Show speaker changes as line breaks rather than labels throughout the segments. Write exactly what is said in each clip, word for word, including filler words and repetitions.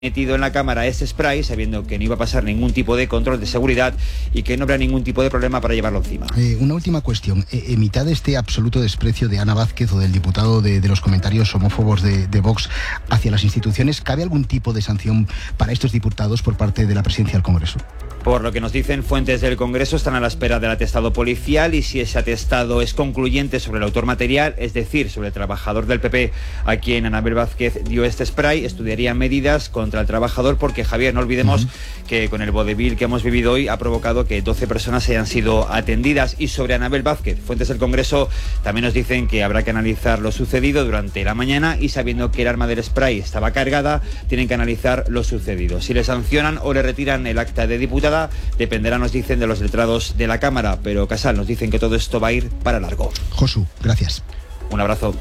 metido en la cámara ese spray sabiendo que no iba a pasar ningún tipo de control de seguridad y que no habrá ningún tipo de problema para llevarlo encima.
Eh, una última cuestión. Eh, en mitad de este absoluto desprecio de Ana Vázquez o del diputado de, de los comentarios homófobos de, de Vox hacia las instituciones, ¿cabe algún tipo de sanción para estos diputados por parte de la presidencia del Congreso?
Por lo que nos dicen fuentes del Congreso, están a la espera del atestado policial y si ese atestado es concluyente sobre el autor material, es decir, sobre el trabajador del P P a quien Anabel Vázquez dio este spray, estudiarían medidas contra el trabajador porque, Javier, no olvidemos uh-huh. que con el vodevil que hemos vivido hoy ha provocado que doce personas hayan sido atendidas. Y sobre Anabel Vázquez, fuentes del Congreso también nos dicen que habrá que analizar lo sucedido durante la mañana y sabiendo que el arma del spray estaba cargada, tienen que analizar lo sucedido. Si le sancionan o le retiran el acta de diputada, dependerá, nos dicen, de los letrados de la Cámara, pero Casal, nos dicen que todo esto va a ir para largo.
Josu, gracias.
Un abrazo.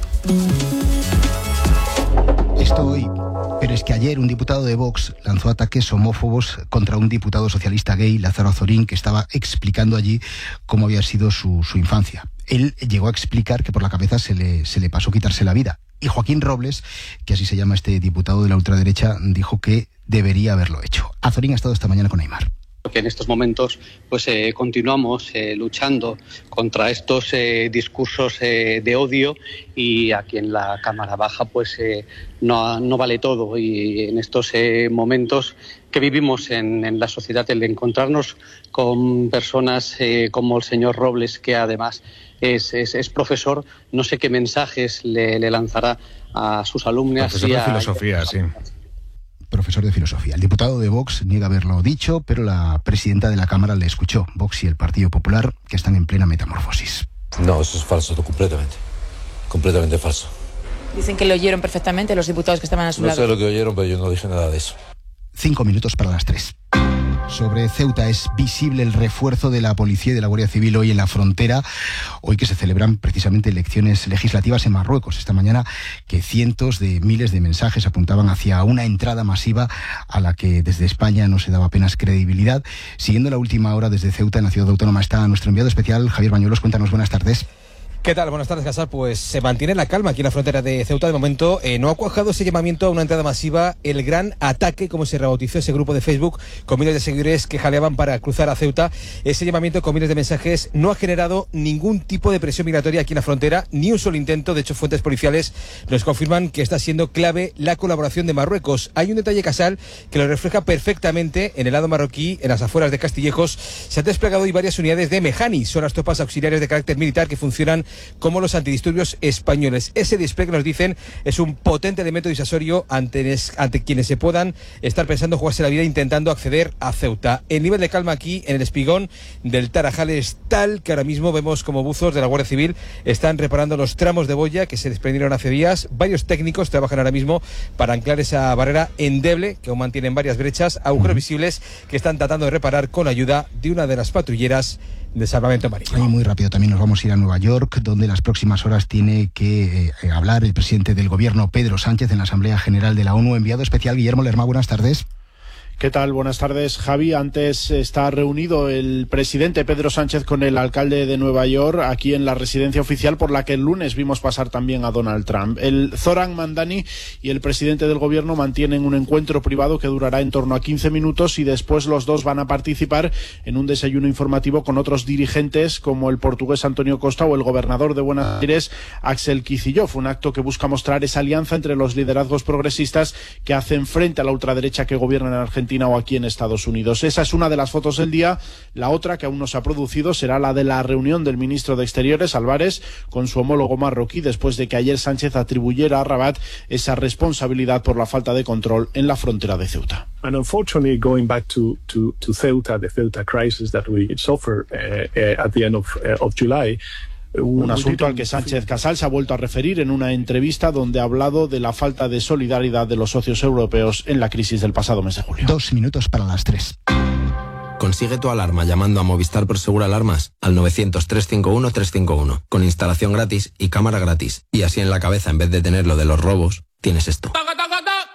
Esto hoy, pero es que ayer un diputado de Vox lanzó ataques homófobos contra un diputado socialista gay, Lázaro Azorín, que estaba explicando allí cómo había sido su, su infancia. Él llegó a explicar que por la cabeza se le, se le pasó quitarse la vida. Y Joaquín Robles, que así se llama este diputado de la ultraderecha, dijo que debería haberlo hecho. Azorín ha estado esta mañana con Aimar.
Que en estos momentos pues eh, continuamos eh, luchando contra estos eh, discursos eh, de odio y aquí en la Cámara Baja pues eh, no, no vale todo y en estos eh, momentos que vivimos en, en la sociedad, el de encontrarnos con personas eh, como el señor Robles, que además es, es, es profesor, no sé qué mensajes le, le lanzará a sus alumnas.
Profesor
y
de
a,
filosofía, sí.
Profesor de filosofía. El diputado de Vox niega haberlo dicho, pero la presidenta de la Cámara le escuchó. Vox y el Partido Popular, que están en plena metamorfosis.
No, eso es falso, completamente. Completamente falso.
Dicen que lo oyeron perfectamente los diputados que estaban a su
no
lado.
No sé lo que oyeron, pero yo no dije nada de eso.
Cinco minutos para las tres. Sobre Ceuta, es visible el refuerzo de la policía y de la Guardia Civil hoy en la frontera, hoy que se celebran precisamente elecciones legislativas en Marruecos. Esta mañana que cientos de miles de mensajes apuntaban hacia una entrada masiva a la que desde España no se daba apenas credibilidad. Siguiendo la última hora desde Ceuta, en la ciudad autónoma, está nuestro enviado especial, Javier Bañuelos. Cuéntanos, buenas tardes.
¿Qué tal? Buenas tardes, Casal. Pues se mantiene la calma aquí en la frontera de Ceuta. De momento eh, no ha cuajado ese llamamiento a una entrada masiva, el gran ataque, como se rebautizó ese grupo de Facebook, con miles de seguidores que jaleaban para cruzar a Ceuta. Ese llamamiento con miles de mensajes no ha generado ningún tipo de presión migratoria aquí en la frontera, ni un solo intento. De hecho, fuentes policiales nos confirman que está siendo clave la colaboración de Marruecos. Hay un detalle, Casal, que lo refleja perfectamente en el lado marroquí, en las afueras de Castillejos. Se han desplegado hoy varias unidades de Mejani, son las tropas auxiliares de carácter militar que funcionan como los antidisturbios españoles. Ese despliegue, nos dicen, es un potente elemento disuasorio ante, ante quienes se puedan estar pensando jugarse la vida intentando acceder a Ceuta. El nivel de calma aquí en el espigón del Tarajal es tal que ahora mismo vemos como buzos de la Guardia Civil están reparando los tramos de boya que se desprendieron hace días. Varios técnicos trabajan ahora mismo para anclar esa barrera endeble que aún mantienen varias brechas, agujeros visibles que están tratando de reparar con ayuda de una de las patrulleras de salvamento marítimo.
Ahí muy rápido también nos vamos a ir a Nueva York, donde las próximas horas tiene que eh, hablar el presidente del gobierno, Pedro Sánchez, en la Asamblea General de la ONU. Enviado especial Guillermo Lerma, buenas tardes.
¿Qué tal? Buenas tardes, Javi. Antes está reunido el presidente Pedro Sánchez con el alcalde de Nueva York aquí en la residencia oficial por la que el lunes vimos pasar también a Donald Trump. El Zoran Mandani y el presidente del gobierno mantienen un encuentro privado que durará en torno a quince minutos y después los dos van a participar en un desayuno informativo con otros dirigentes como el portugués Antonio Costa o el gobernador de Buenos Aires, Axel Kicillof. Un acto que busca mostrar esa alianza entre los liderazgos progresistas que hacen frente a la ultraderecha que gobierna en Argentina o aquí en Estados Unidos. Esa es una de las fotos del día. La otra, que aún no se ha producido, será la de la reunión del ministro de Exteriores, Álvarez, con su homólogo marroquí, después de que ayer Sánchez atribuyera a Rabat esa responsabilidad por la falta de control en la frontera de Ceuta.
And unfortunately, going back to, to, to Ceuta, the Ceuta crisis that we suffered uh, uh, at the end of, uh, of July,
un asunto al que Sánchez Casal se ha vuelto a referir en una entrevista donde ha hablado de la falta de solidaridad de los socios europeos en la crisis del pasado mes de julio.
Dos minutos para las tres.
Consigue tu alarma llamando a Movistar Prosegur Alarmas al novecientos, trescientos cincuenta y uno, trescientos cincuenta y uno, con instalación gratis y cámara gratis. Y así en la cabeza, en vez de tener lo de los robos, tienes esto.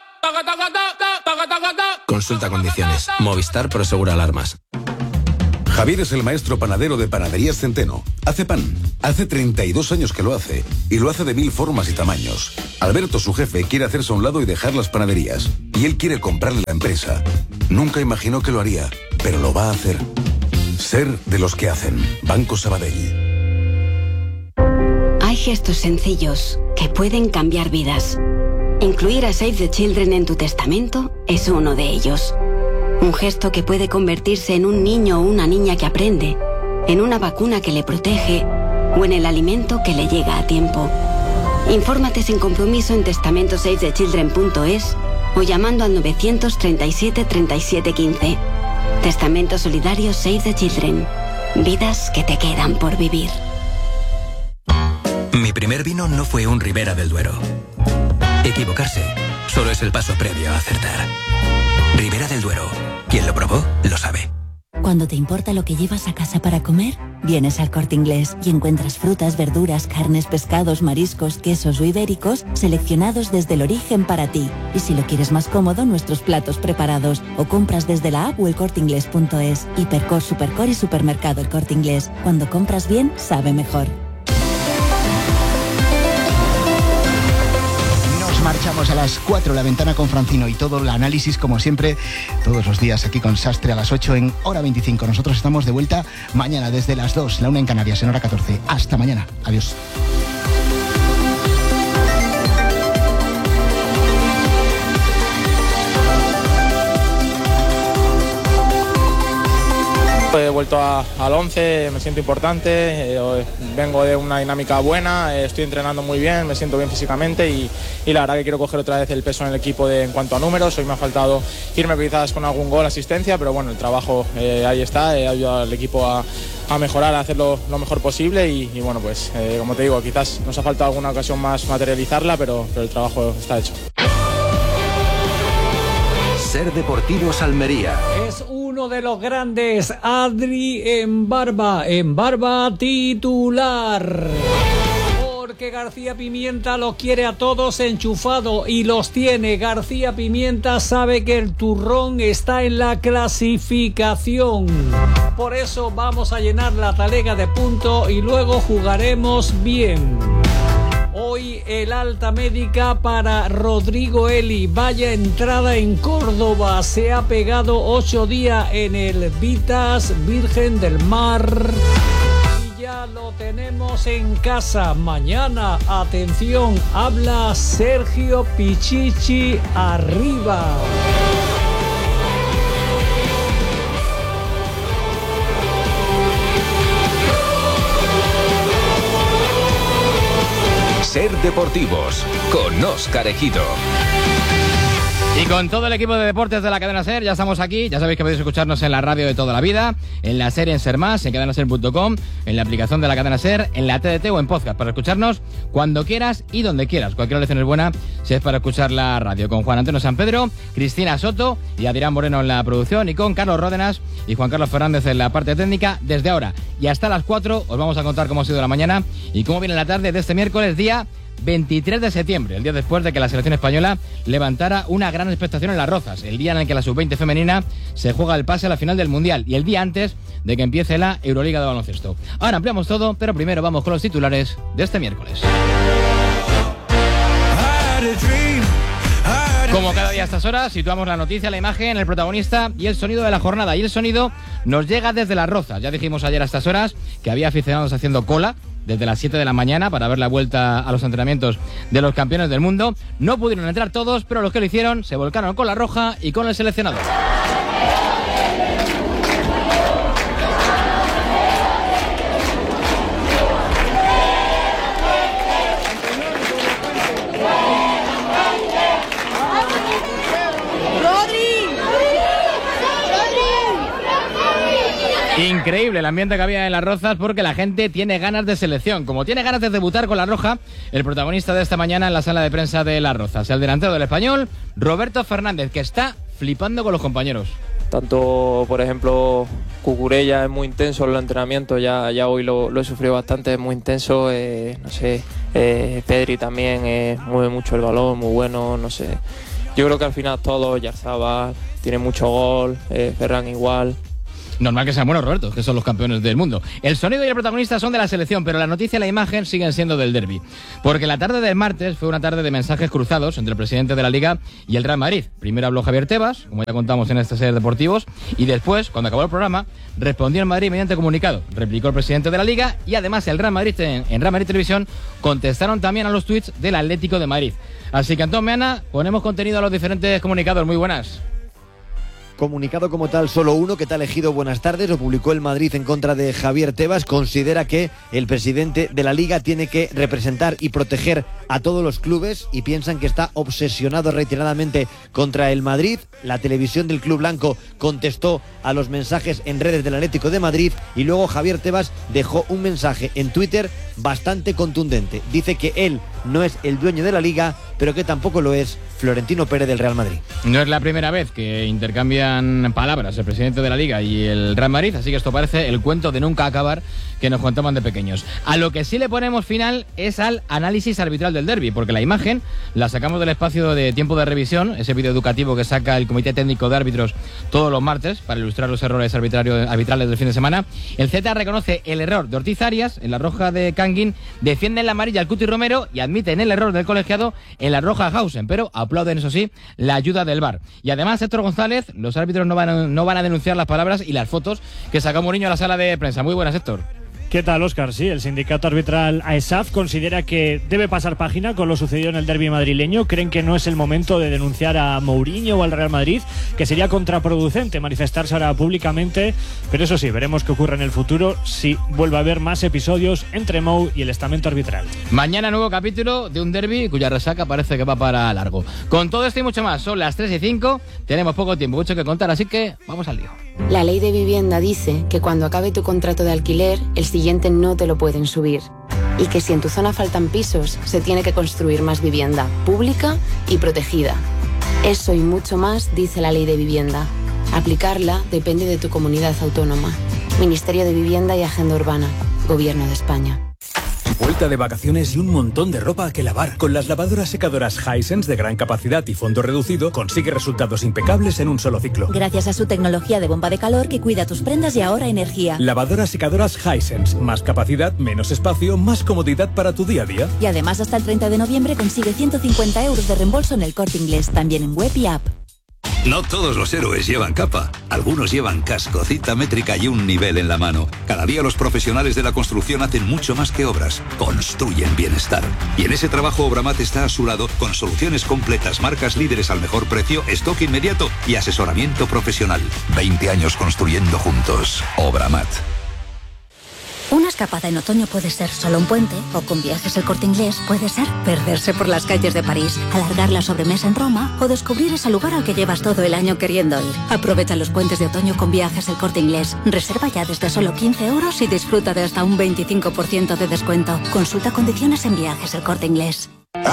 Consulta condiciones. Movistar Prosegur Alarmas.
Javier es el maestro panadero de Panaderías Centeno. Hace pan. Hace treinta y dos años que lo hace. Y lo hace de mil formas y tamaños. Alberto, su jefe, quiere hacerse a un lado y dejar las panaderías. Y él quiere comprarle la empresa. Nunca imaginó que lo haría, pero lo va a hacer. Ser de los que hacen. Banco Sabadell.
Hay gestos sencillos que pueden cambiar vidas. Incluir a Save the Children en tu testamento es uno de ellos. Un gesto que puede convertirse en un niño o una niña que aprende, en una vacuna que le protege o en el alimento que le llega a tiempo. Infórmate sin compromiso en testamento save the children punto es o llamando al novecientos treinta y siete treinta y siete quince. Testamento solidario Save the Children. Vidas que te quedan por vivir.
Mi primer vino no fue un Ribera del Duero. Equivocarse solo es el paso previo a acertar. Ribera del Duero. Quien lo probó, lo sabe.
Cuando te importa lo que llevas a casa para comer, vienes al Corte Inglés y encuentras frutas, verduras, carnes, pescados, mariscos, quesos o ibéricos seleccionados desde el origen para ti. Y si lo quieres más cómodo, nuestros platos preparados o compras desde la app o el corte inglés punto es. Hipercor, Supercor y Supermercado El Corte Inglés. Cuando compras bien, sabe mejor.
Marchamos a las cuatro, La Ventana con Francino y todo el análisis, como siempre, todos los días aquí con Sastre a las ocho en hora veinticinco. Nosotros estamos de vuelta mañana desde las dos, la una en Canarias, en hora catorce. Hasta mañana. Adiós.
He vuelto a, al once, me siento importante, eh, vengo de una dinámica buena, eh, estoy entrenando muy bien, me siento bien físicamente y, y la verdad que quiero coger otra vez el peso en el equipo de, en cuanto a números. Hoy me ha faltado irme quizás con algún gol, asistencia, pero bueno, el trabajo eh, ahí está, he ayudado al equipo a, a mejorar, a hacerlo lo mejor posible y, y bueno, pues eh, como te digo, quizás nos ha faltado alguna ocasión más materializarla, pero, pero el trabajo está hecho.
Ser Deportivos Almería.
Es uno de los grandes, Adri en barba, en barba titular. Porque García Pimienta los quiere a todos enchufado y los tiene. García Pimienta sabe que el turrón está en la clasificación. Por eso vamos a llenar la talega de puntos y luego jugaremos bien. Hoy el alta médica para Rodrigo Eli. Vaya entrada en Córdoba. Se ha pegado ocho días en el Vitas Virgen del Mar. Y ya lo tenemos en casa. Mañana, atención, habla Sergio Pichichi arriba.
Ser Deportivos con Óscar Ejido.
Y con todo el equipo de deportes de la cadena SER, ya estamos aquí. Ya sabéis que podéis escucharnos en la radio de toda la vida, en la SER, en SER Más, en cadena ser punto com, en la aplicación de la cadena SER, en la T D T o en podcast, para escucharnos cuando quieras y donde quieras. Cualquier lección es buena si es para escuchar la radio. Con Juan Antonio San Pedro, Cristina Soto y Adrián Moreno en la producción, y con Carlos Ródenas y Juan Carlos Fernández en la parte técnica. Desde ahora y hasta las cuatro os vamos a contar cómo ha sido la mañana y cómo viene la tarde de este miércoles, día veintitrés de septiembre, el día después de que la selección española levantara una gran expectación en Las Rozas, el día en el que la sub veinte femenina se juega el pase a la final del Mundial y el día antes de que empiece la Euroliga de baloncesto. Ahora ampliamos todo, pero primero vamos con los titulares de este miércoles. Como cada día a estas horas, situamos la noticia, la imagen, el protagonista y el sonido de la jornada. Y el sonido nos llega desde Las Rozas. Ya dijimos ayer a estas horas que había aficionados haciendo cola desde las siete de la mañana para ver la vuelta a los entrenamientos de los campeones del mundo. No pudieron entrar todos, pero los que lo hicieron se volcaron con la roja y con el seleccionador. Increíble el ambiente que había en Las Rozas porque la gente tiene ganas de selección. Como tiene ganas de debutar con la roja, el protagonista de esta mañana en la sala de prensa de Las Rozas, el delantero del Español, Roberto Fernández, que está flipando con los compañeros.
Tanto, por ejemplo, Cucurella es muy intenso en los entrenamientos, ya, ya hoy lo, lo he sufrido bastante, es muy intenso, eh, no sé, eh, Pedri también eh, mueve mucho el balón, muy bueno, no sé. Yo creo que al final todos, Yarzabal tiene mucho gol, eh, Ferran igual.
Normal que sean buenos, Roberto, que son los campeones del mundo. El sonido y el protagonista son de la selección, pero la noticia y la imagen siguen siendo del derbi. Porque la tarde del martes fue una tarde de mensajes cruzados entre el presidente de la Liga y el Real Madrid. Primero habló Javier Tebas, como ya contamos en este Ser Deportivos, y después, cuando acabó el programa, respondió el Madrid mediante comunicado. Replicó el presidente de la Liga y además el Real Madrid en, en Real Madrid Televisión contestaron también a los tuits del Atlético de Madrid. Así que, Antón Meana, ponemos contenido a los diferentes comunicados. Muy buenas.
Comunicado como tal, solo uno, que te ha elegido buenas tardes, lo publicó el Madrid en contra de Javier Tebas. Considera que el presidente de la Liga tiene que representar y proteger a todos los clubes y piensan que está obsesionado reiteradamente contra el Madrid. La televisión del Club Blanco contestó a los mensajes en redes del Atlético de Madrid y luego Javier Tebas dejó un mensaje en Twitter bastante contundente. Dice que él no es el dueño de la Liga, pero que tampoco lo es Florentino Pérez del Real Madrid.
No es la primera vez que intercambian palabras el presidente de la Liga y el Real Madrid, así que esto parece el cuento de nunca acabar que nos contaban de pequeños. A lo que sí le ponemos final es al análisis arbitral del derbi, porque la imagen la sacamos del espacio de tiempo de revisión, ese vídeo educativo que saca el Comité Técnico de Árbitros todos los martes para ilustrar los errores arbitrales del fin de semana. El Z reconoce el error de Ortiz Arias en la roja de Canguín, defiende en la amarilla al Cuti Romero y admiten el error del colegiado en la roja a Hausen, pero aplauden, eso sí, la ayuda del V A R. Y además, Héctor González, los árbitros no van a, no van a denunciar las palabras y las fotos que sacó Mourinho a la sala de prensa. Muy buenas, Héctor.
¿Qué tal, Óscar? Sí, el sindicato arbitral A E S A F considera que debe pasar página con lo sucedido en el derbi madrileño. Creen que no es el momento de denunciar a Mourinho o al Real Madrid, que sería contraproducente manifestarse ahora públicamente, pero eso sí, veremos qué ocurre en el futuro si vuelve a haber más episodios entre Mou y el estamento arbitral.
Mañana nuevo capítulo de un derbi cuya resaca parece que va para largo. Con todo esto y mucho más, son las tres y cinco, tenemos poco tiempo, mucho que contar, así que vamos al lío.
La ley de vivienda dice que cuando acabe tu contrato de alquiler, el siguiente no te lo pueden subir. Y que si en tu zona faltan pisos, se tiene que construir más vivienda, pública y protegida. Eso y mucho más dice la ley de vivienda. Aplicarla depende de tu comunidad autónoma. Ministerio de Vivienda y Agenda Urbana. Gobierno de España.
Vuelta de vacaciones y un montón de ropa que lavar. Con las lavadoras secadoras Hisense de gran capacidad y fondo reducido, consigue resultados impecables en un solo ciclo.
Gracias a su tecnología de bomba de calor que cuida tus prendas y ahorra energía.
Lavadoras secadoras Hisense. Más capacidad, menos espacio, más comodidad para tu día a día.
Y además hasta el treinta de noviembre consigue ciento cincuenta euros de reembolso en el Corte Inglés, también en web y app.
No todos los héroes llevan capa. Algunos llevan casco, cita métrica y un nivel en la mano. Cada día los profesionales de la construcción hacen mucho más que obras. Construyen bienestar. Y en ese trabajo Obramat está a su lado con soluciones completas, marcas líderes al mejor precio, stock inmediato y asesoramiento profesional. veinte años construyendo juntos. Obramat.
Una escapada en otoño puede ser solo un puente, o con Viajes El Corte Inglés puede ser perderse por las calles de París, alargar la sobremesa en Roma o descubrir ese lugar al que llevas todo el año queriendo ir. Aprovecha los puentes de otoño con Viajes El Corte Inglés. Reserva ya desde solo quince euros y disfruta de hasta un veinticinco por ciento de descuento. Consulta condiciones en Viajes El Corte Inglés.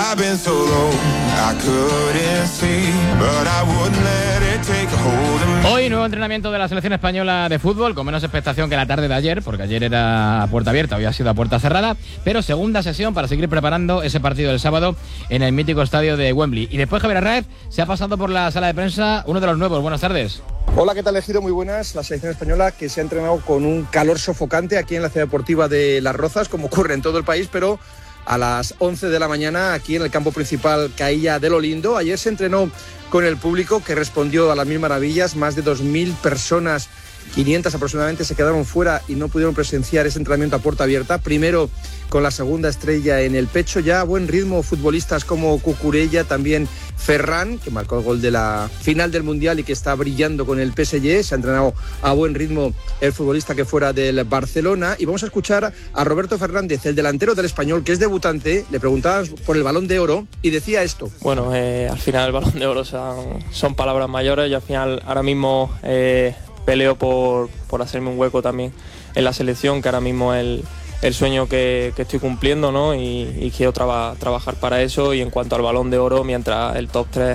Hoy nuevo entrenamiento de la selección española de fútbol, con menos expectación que la tarde de ayer, porque ayer era a puerta abierta, hoy ha sido a puerta cerrada, pero segunda sesión para seguir preparando ese partido del sábado en el mítico estadio de Wembley. Y después Javier Arraez se ha pasado por la sala de prensa uno de los nuevos. Buenas tardes.
Hola, ¿qué tal, Ejido? Muy buenas. La selección española que se ha entrenado con un calor sofocante aquí en la ciudad deportiva de Las Rozas, como ocurre en todo el país, pero a las once de la mañana aquí en el campo principal Cailla de lo Lindo. Ayer se entrenó con el público que respondió a las mil maravillas, más de dos mil personas, quinientas aproximadamente, se quedaron fuera y no pudieron presenciar ese entrenamiento a puerta abierta. Primero con la segunda estrella en el pecho, ya a buen ritmo futbolistas como Cucurella, también Ferran, que marcó el gol de la final del Mundial y que está brillando con el P S G. Se ha entrenado a buen ritmo el futbolista que fuera del Barcelona. Y vamos a escuchar a Roberto Fernández, el delantero del Español, que es debutante. Le preguntaban por el Balón de Oro y decía esto.
Bueno, eh, al final el Balón de Oro son, son palabras mayores y al final ahora mismo eh, peleo por, por hacerme un hueco también en la selección, que ahora mismo es el, el sueño que, que estoy cumpliendo, ¿no? Y, y quiero traba, trabajar para eso. Y en cuanto al Balón de Oro, mientras el top tres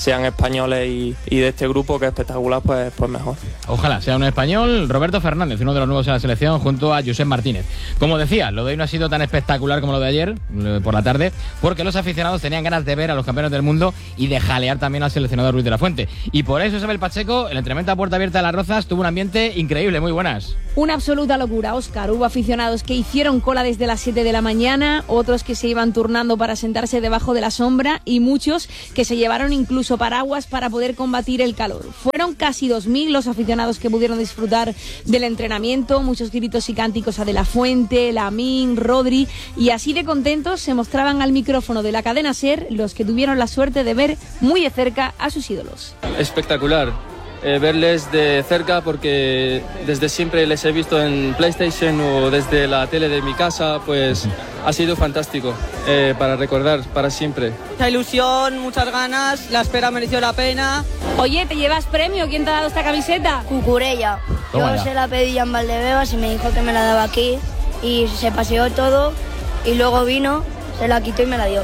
sean españoles y, y de este grupo que es espectacular, pues, pues mejor.
Ojalá sea un español. Roberto Fernández, uno de los nuevos en la selección, junto a Josep Martínez. Como decía, lo de hoy no ha sido tan espectacular como lo de ayer por la tarde, porque los aficionados tenían ganas de ver a los campeones del mundo y de jalear también al seleccionador Ruiz de la Fuente. Y por eso Isabel Pacheco, el entrenamiento a puerta abierta de Las Rozas, tuvo un ambiente increíble. Muy buenas.
Una absoluta locura, Óscar. Hubo aficionados que hicieron cola desde las siete de la mañana, otros que se iban turnando para sentarse debajo de la sombra y muchos que se llevaron incluso paraguas para poder combatir el calor. Fueron casi dos mil los aficionados que pudieron disfrutar del entrenamiento, muchos gritos y cánticos a De la Fuente, Lamín, Rodri, y así de contentos se mostraban al micrófono de la cadena SER los que tuvieron la suerte de ver muy de cerca a sus ídolos.
Espectacular. Eh, verles de cerca porque desde siempre les he visto en PlayStation o desde la tele de mi casa, pues ha sido fantástico eh, para recordar para siempre.
Mucha ilusión, muchas ganas, la espera mereció la pena.
Oye, ¿te llevas premio? ¿Quién te ha dado esta camiseta?
Cucurella.
Tómala.
Yo se la pedí a en Valdebebas y me dijo que me la daba aquí y se paseó todo y luego vino, se la quitó y me la dio.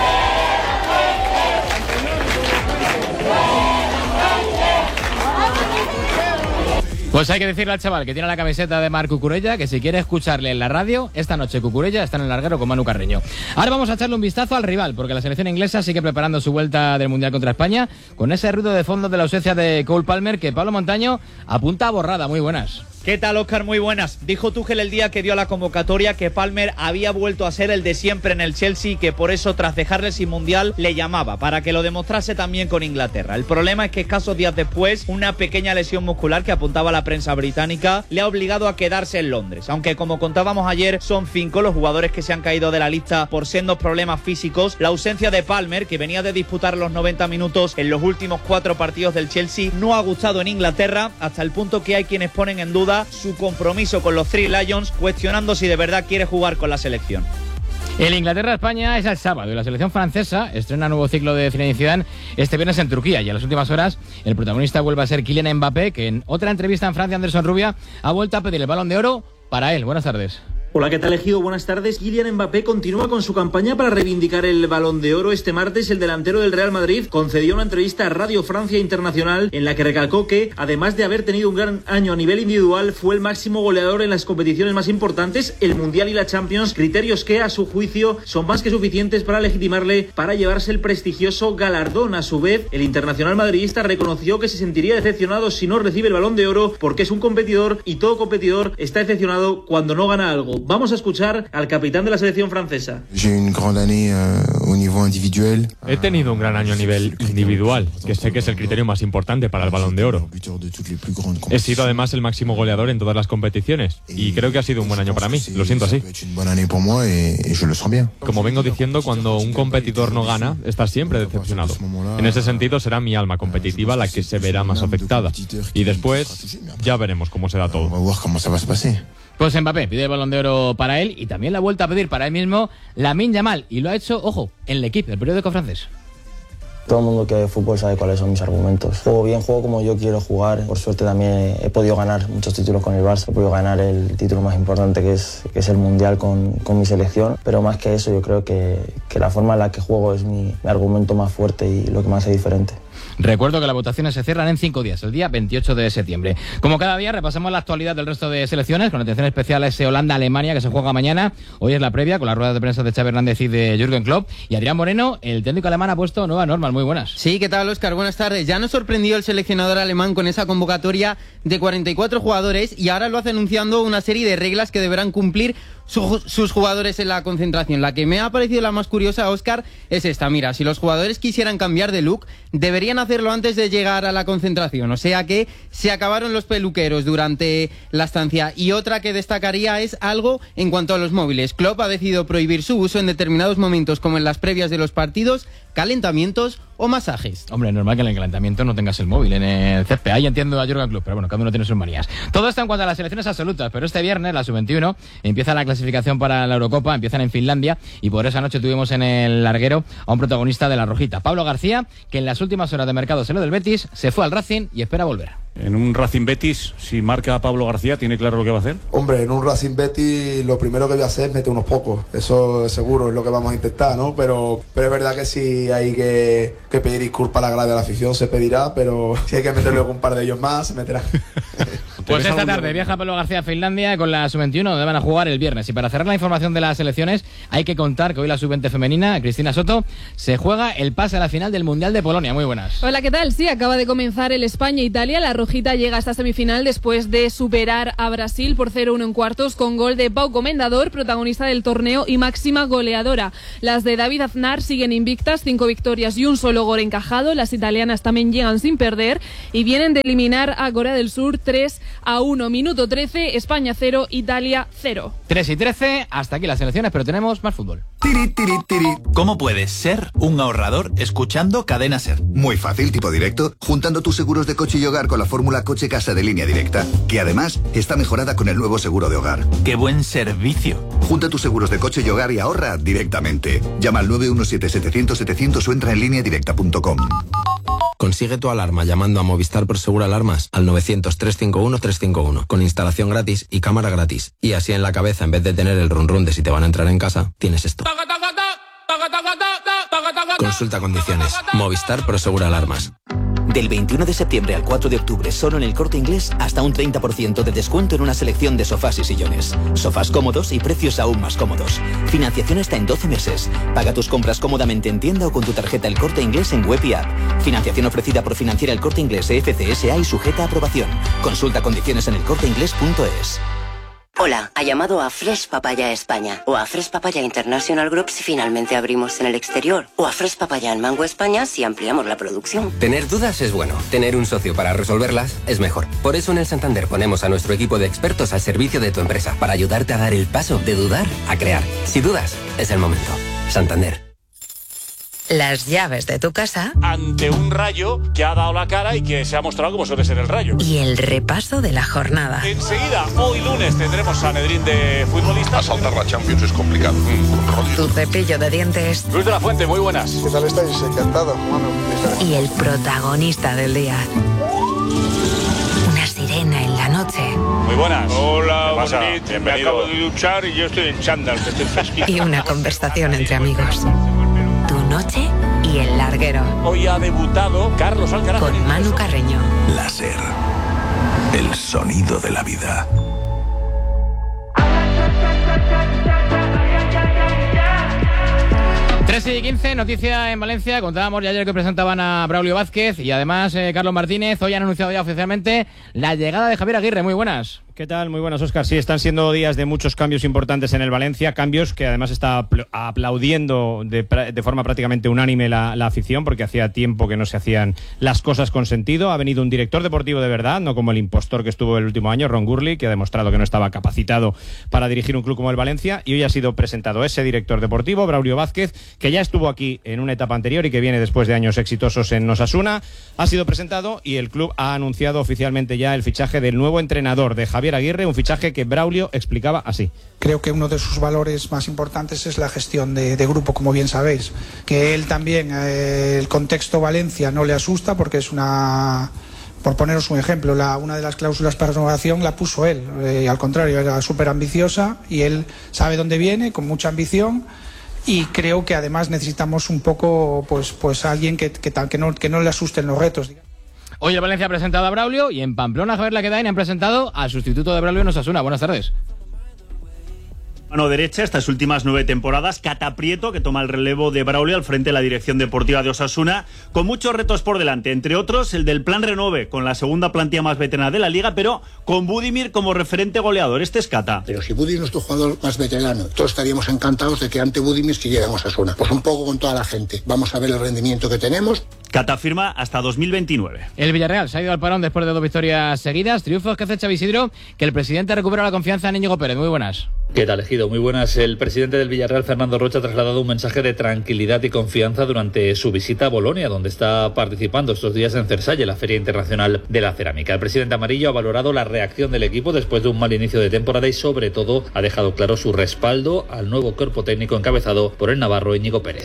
Pues hay que decirle al chaval que tiene la camiseta de Marc Cucurella que si quiere escucharle en la radio, esta noche Cucurella está en el larguero con Manu Carreño. Ahora vamos a echarle un vistazo al rival, porque la selección inglesa sigue preparando su vuelta del Mundial contra España, con ese ruido de fondo de la ausencia de Cole Palmer que Pablo Montaño apunta a borrada. Muy buenas.
¿Qué tal, Óscar? Muy buenas. Dijo Tuchel el día que dio la convocatoria que Palmer había vuelto a ser el de siempre en el Chelsea y que por eso, tras dejarle sin Mundial, le llamaba, para que lo demostrase también con Inglaterra. El problema es que escasos días después, una pequeña lesión muscular que apuntaba la prensa británica le ha obligado a quedarse en Londres. Aunque, como contábamos ayer, son cinco los jugadores que se han caído de la lista por sendos problemas físicos. La ausencia de Palmer, que venía de disputar los noventa minutos en los últimos cuatro partidos del Chelsea, no ha gustado en Inglaterra, hasta el punto que hay quienes ponen en duda su compromiso con los Three Lions, cuestionando si de verdad quiere jugar con la selección.
El Inglaterra-España es el sábado y la selección francesa estrena nuevo ciclo de Zinedine Zidane este viernes en Turquía, y en las últimas horas el protagonista vuelve a ser Kylian Mbappé, que en otra entrevista en Francia, Anderson Rubia ha vuelto a pedir el Balón de Oro para él. Buenas tardes.
Hola, ¿qué tal, Ejido? Buenas tardes. Kylian Mbappé continúa con su campaña para reivindicar el Balón de Oro. Este martes, el delantero del Real Madrid concedió una entrevista a Radio Francia Internacional en la que recalcó que, además de haber tenido un gran año a nivel individual, fue el máximo goleador en las competiciones más importantes, el Mundial y la Champions, criterios que, a su juicio, son más que suficientes para legitimarle para llevarse el prestigioso galardón. A su vez, el internacional madridista reconoció que se sentiría decepcionado si no recibe el Balón de Oro porque es un competidor y todo competidor está decepcionado cuando no gana algo. Vamos a escuchar al capitán de la selección francesa.
He tenido un gran año a nivel individual, que sé que es el criterio más importante para el Balón de Oro. He sido además el máximo goleador en todas las competiciones y creo que ha sido un buen año para mí, lo siento así. Como vengo diciendo, cuando un competidor no gana, está siempre decepcionado. En ese sentido será mi alma competitiva la que se verá más afectada y después ya veremos cómo se da todo.
Pues Mbappé pide el Balón de Oro para él y también la vuelta a pedir para él mismo Lamine Yamal, y lo ha hecho, ojo, en L'Équipe, el periódico francés.
Todo el mundo que ve fútbol sabe cuáles son mis argumentos. Juego bien, juego como yo quiero jugar. Por suerte también he podido ganar muchos títulos con el Barça. He podido ganar el título más importante que es, que es el Mundial con, con mi selección. Pero más que eso, yo creo que, que la forma en la que juego es mi, mi argumento más fuerte y lo que me hace diferente.
Recuerdo que las votaciones se cierran en cinco días, el día veintiocho de septiembre. Como cada día, repasamos la actualidad del resto de selecciones, con atención especial a ese Holanda-Alemania que se juega mañana. Hoy es la previa, con las ruedas de prensa de Xavi Hernández y de Jürgen Klopp. Y Adrián Moreno, el técnico alemán, ha puesto nuevas normas. Muy buenas.
Sí, ¿qué tal, Óscar? Buenas tardes. Ya nos sorprendió el seleccionador alemán con esa convocatoria de cuarenta y cuatro jugadores y ahora lo hace anunciando una serie de reglas que deberán cumplir su, sus jugadores en la concentración. La que me ha parecido la más curiosa, Óscar, es esta. Mira, si los jugadores quisieran cambiar de look, deberían hacerlo antes de llegar a la concentración. O sea que se acabaron los peluqueros durante la estancia. Y otra que destacaría es algo en cuanto a los móviles. Klopp ha decidido prohibir su uso en determinados momentos, como en las previas de los partidos, calentamientos o masajes.
Hombre, es normal que en el calentamiento no tengas el móvil en el césped. Ahí entiendo a Jürgen Klopp, pero bueno, cada uno tiene sus manías. Todo esto en cuanto a las selecciones absolutas, pero este viernes, la sub veintiuno, empieza la clasificación para la Eurocopa, empiezan en Finlandia, y por esa noche tuvimos en el larguero a un protagonista de la Rojita, Pablo García, que en las últimas horas de mercado se lo del Betis, se fue al Racing y espera volver.
En un Racing Betis, si marca a Pablo García, ¿tiene claro lo que va a hacer?
Hombre, en un Racing Betis lo primero que voy a hacer es meter unos pocos. Eso seguro es lo que vamos a intentar, ¿no? Pero, pero es verdad que si hay que, que pedir disculpas a la grada de la afición, se pedirá, pero si hay que meterle con un par de ellos más, se meterá.
Pues esta tarde viaja Pablo García a Finlandia con la sub veintiuno, donde van a jugar el viernes. Y para cerrar la información de las selecciones, hay que contar que hoy la sub veinte femenina, Cristina Soto, se juega el pase a la final del Mundial de Polonia. Muy buenas.
Hola, ¿qué tal? Sí, acaba de comenzar el España-Italia. La rojita llega a esta semifinal después de superar a Brasil por cero uno en cuartos con gol de Pau Comendador, protagonista del torneo y máxima goleadora. Las de David Aznar siguen invictas, cinco victorias y un solo gol encajado. Las italianas también llegan sin perder y vienen de eliminar a Corea del Sur tres a uno. Minuto trece, España cero, Italia cero.
tres y trece, hasta aquí las selecciones, pero tenemos más fútbol.
Tiri, tiri, tiri. ¿Cómo puedes ser un ahorrador escuchando Cadena Ser?
Muy fácil, tipo directo, juntando tus seguros de coche y hogar con la fórmula Coche Casa de Línea Directa, que además está mejorada con el nuevo seguro de hogar.
¡Qué buen servicio!
Junta tus seguros de coche y hogar y ahorra directamente. Llama al nueve uno siete setecientos setecientos o entra en línea directa punto com.
Consigue tu alarma llamando a Movistar Prosegur Alarmas al novecientos, trescientos cincuenta y uno, trescientos cincuenta y uno, con instalación gratis y cámara gratis. Y así en la cabeza, en vez de tener el run run de si te van a entrar en casa, tienes esto. Consulta condiciones. Movistar Prosegur Alarmas.
Del veintiuno de septiembre al cuatro de octubre, solo en el Corte Inglés, hasta un treinta por ciento de descuento en una selección de sofás y sillones. Sofás cómodos y precios aún más cómodos. Financiación hasta en doce meses. Paga tus compras cómodamente en tienda o con tu tarjeta El Corte Inglés en web y app. Financiación ofrecida por Financiera El Corte Inglés F C S A y sujeta a aprobación. Consulta condiciones en el corte inglés punto es.
Hola, ha llamado a Fresh Papaya España o a Fresh Papaya International Group si finalmente abrimos en el exterior o a Fresh Papaya en Mango España si ampliamos la producción.
Tener dudas es bueno, tener un socio para resolverlas es mejor. Por eso en el Santander ponemos a nuestro equipo de expertos al servicio de tu empresa para ayudarte a dar el paso de dudar a crear. Si dudas, es el momento. Santander.
Las llaves de tu casa
ante un Rayo que ha dado la cara y que se ha mostrado como suele ser el Rayo.
Y el repaso de la jornada.
Enseguida, hoy lunes, tendremos Sanedrín de futbolistas.
Asaltar la Champions es complicado. Mm,
tu cepillo de dientes.
Luis de la Fuente, muy buenas.
¿Qué tal estáis? Encantado. Bueno,
y el protagonista del día. Una sirena en la noche.
Muy buenas.
Hola, Bonit. Me acabo de duchar y yo estoy en chándal, que estoy fresquito.
Y una conversación entre amigos. Tu noche y el larguero.
Hoy ha debutado Carlos Alcaraz
con Manu Carreño.
Láser, el sonido de la vida.
trece y quince, noticia en Valencia. Contábamos ya ayer que presentaban a Braulio Vázquez y además eh, Carlos Martínez. Hoy han anunciado ya oficialmente la llegada de Javier Aguirre. Muy buenas.
¿Qué tal? Muy buenas, Óscar. Sí, están siendo días de muchos cambios importantes en el Valencia, cambios que además está aplaudiendo de, de forma prácticamente unánime la, la afición, porque hacía tiempo que no se hacían las cosas con sentido. Ha venido un director deportivo de verdad, no como el impostor que estuvo el último año, Ron Gurley, que ha demostrado que no estaba capacitado para dirigir un club como el Valencia, y hoy ha sido presentado ese director deportivo, Braulio Vázquez, que ya estuvo aquí en una etapa anterior y que viene después de años exitosos en Osasuna. Ha sido presentado y el club ha anunciado oficialmente ya el fichaje del nuevo entrenador, de Javier Aguirre, un fichaje que Braulio explicaba así.
Creo que uno de sus valores más importantes es la gestión de, de grupo, como bien sabéis. Que él también, eh, el contexto Valencia no le asusta porque es una... Por poneros un ejemplo, la, una de las cláusulas para renovación la puso él. Eh, al contrario, era súper ambiciosa y él sabe dónde viene, con mucha ambición. Y creo que además necesitamos un poco, pues, pues alguien que, que, que, no, que no le asusten los retos, digamos.
Hoy el Valencia ha presentado a Braulio y en Pamplona, Javier Laquedain, han presentado al sustituto de Braulio en Osasuna. Buenas tardes.
Mano derecha, estas últimas nueve temporadas, Cata Prieto, que toma el relevo de Braulio al frente de la dirección deportiva de Osasuna, con muchos retos por delante, entre otros el del Plan Renove, con la segunda plantilla más veterana de la Liga, pero con Budimir como referente goleador. Este es Cata.
Pero si Budimir es nuestro jugador más veterano, todos estaríamos encantados de que ante Budimir siguiéramos a Osasuna. Pues un poco con toda la gente. Vamos a ver el rendimiento que tenemos.
Cata firma hasta dos mil veintinueve.
El Villarreal se ha ido al parón después de dos victorias seguidas. Triunfos que hace Xavi Isidro, que el presidente recupera la confianza en Íñigo Pérez. Muy buenas.
¿Qué tal, Ejido? Muy buenas. El presidente del Villarreal, Fernando Rocha, ha trasladado un mensaje de tranquilidad y confianza durante su visita a Bolonia, donde está participando estos días en Cersalle, la Feria Internacional de la Cerámica. El presidente amarillo ha valorado la reacción del equipo después de un mal inicio de temporada y, sobre todo, ha dejado claro su respaldo al nuevo cuerpo técnico encabezado por el navarro Íñigo Pérez.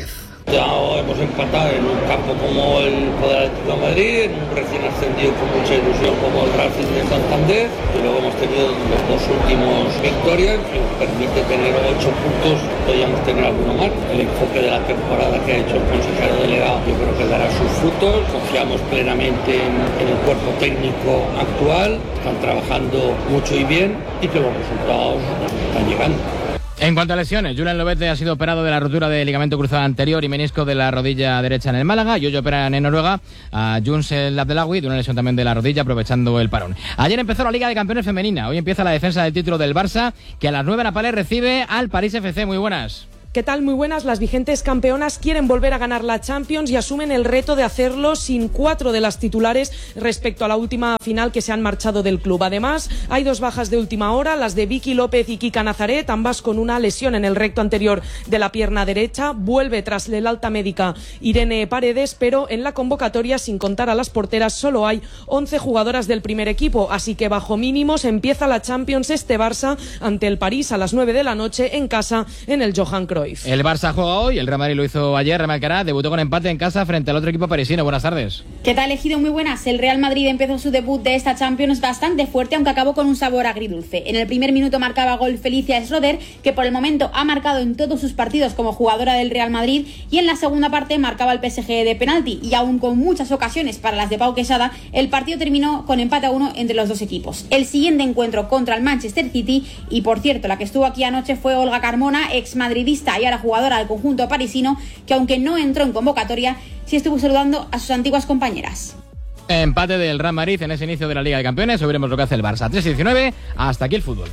Ya hemos empatado en un campo como el Poder Atlético de Madrid, en un recién ascendido con mucha ilusión como el Racing de Santander, y luego hemos tenido los dos últimos victorias, que nos permite tener ocho puntos, podríamos tener alguno más. El enfoque de la temporada que ha hecho el consejero delegado yo creo que dará sus frutos, confiamos plenamente en, en el cuerpo técnico actual, están trabajando mucho y bien y que los resultados están llegando.
En cuanto a lesiones, Julen Lobete ha sido operado de la rotura del ligamento cruzado anterior y menisco de la rodilla derecha en el Málaga, y hoy operan en Noruega a Juns El Abdelawi de una lesión también de la rodilla, aprovechando el parón. Ayer empezó la Liga de Campeones femenina, hoy empieza la defensa del título del Barça, que a las nueve en la Palais recibe al París F C. Muy buenas.
¿Qué tal? Muy buenas. Las vigentes campeonas quieren volver a ganar la Champions y asumen el reto de hacerlo sin cuatro de las titulares respecto a la última final que se han marchado del club. Además, hay dos bajas de última hora, las de Vicky López y Kika Nazaret, ambas con una lesión en el recto anterior de la pierna derecha. Vuelve tras el alta médica Irene Paredes, pero en la convocatoria, sin contar a las porteras, solo hay once jugadoras del primer equipo, así que bajo mínimos empieza la Champions este Barça ante el París a las nueve de la noche en casa en el Johan Cruyff.
El Barça juega hoy, el Real Madrid lo hizo ayer, Real Alcaraz debutó con empate en casa frente al otro equipo parisino. Buenas tardes.
¿Qué tal, Ejido? Muy buenas. El Real Madrid empezó su debut de esta Champions bastante fuerte, aunque acabó con un sabor agridulce. En el primer minuto marcaba gol Felicia Schroeder, que por el momento ha marcado en todos sus partidos como jugadora del Real Madrid, y en la segunda parte marcaba el P S G de penalti, y aún con muchas ocasiones para las de Pau Quesada, el partido terminó con empate a uno entre los dos equipos. El siguiente encuentro contra el Manchester City, y por cierto, la que estuvo aquí anoche fue Olga Carmona, exmadridista y ahora jugadora del conjunto parisino, que aunque no entró en convocatoria, sí estuvo saludando a sus antiguas compañeras.
Empate del Real Madrid en ese inicio de la Liga de Campeones. Hoy veremos lo que hace el Barça. tres y diecinueve, hasta aquí el fútbol.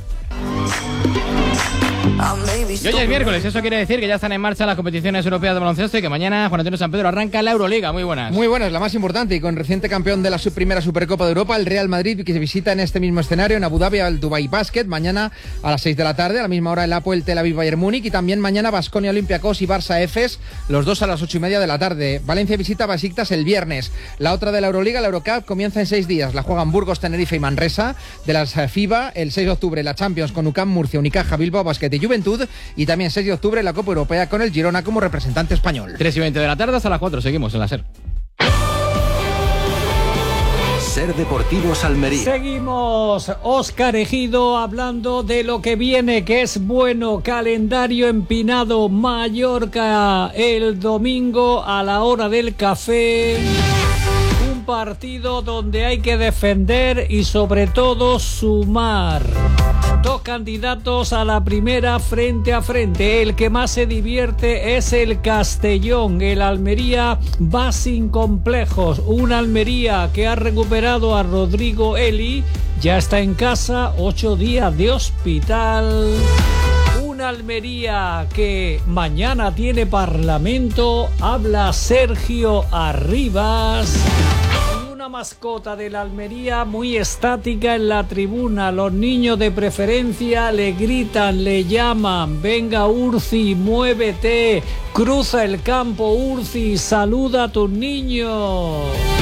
Y hoy es miércoles, eso quiere decir que ya están en marcha las competiciones europeas de baloncesto y que mañana Juan Antonio San Pedro arranca la Euroliga. Muy buenas.
Muy buenas, la más importante, y con reciente campeón de la sub primera Supercopa de Europa, el Real Madrid, que se visita en este mismo escenario en Abu Dhabi al Dubai Basket, mañana a las seis de la tarde, a la misma hora el Apoel Tel Aviv Bayern Múnich, y también mañana Baskonia Olympiacos y Barça Efes, los dos a las ocho y media de la tarde. Valencia visita Besiktas el viernes. La otra de la Euroliga, la Eurocup, comienza en seis días, la juegan Burgos, Tenerife y Manresa. De las FIBA, el seis de octubre la Champions con U C A M Murcia, Unicaja, Bilbao Basket y Juventud, y también seis de octubre la Copa Europea con el Girona como representante español.
tres y veinte de la tarde hasta las cuatro, seguimos en la SER.
SER Deportivos Almería.
Seguimos, Óscar Ejido hablando de lo que viene, que es bueno. Calendario empinado, Mallorca el domingo a la hora del café. Un partido donde hay que defender y sobre todo sumar. Dos candidatos a la primera frente a frente. El que más se divierte es el Castellón. El Almería va sin complejos. Un Almería que ha recuperado a Rodrigo Eli. Ya está en casa, ocho días de hospital. Un Almería que mañana tiene parlamento. Habla Sergio Arribas. Una mascota de la Almería muy estática en la tribuna. Los niños de preferencia le gritan, le llaman: venga Urci, muévete, cruza el campo Urci, saluda a tus niños.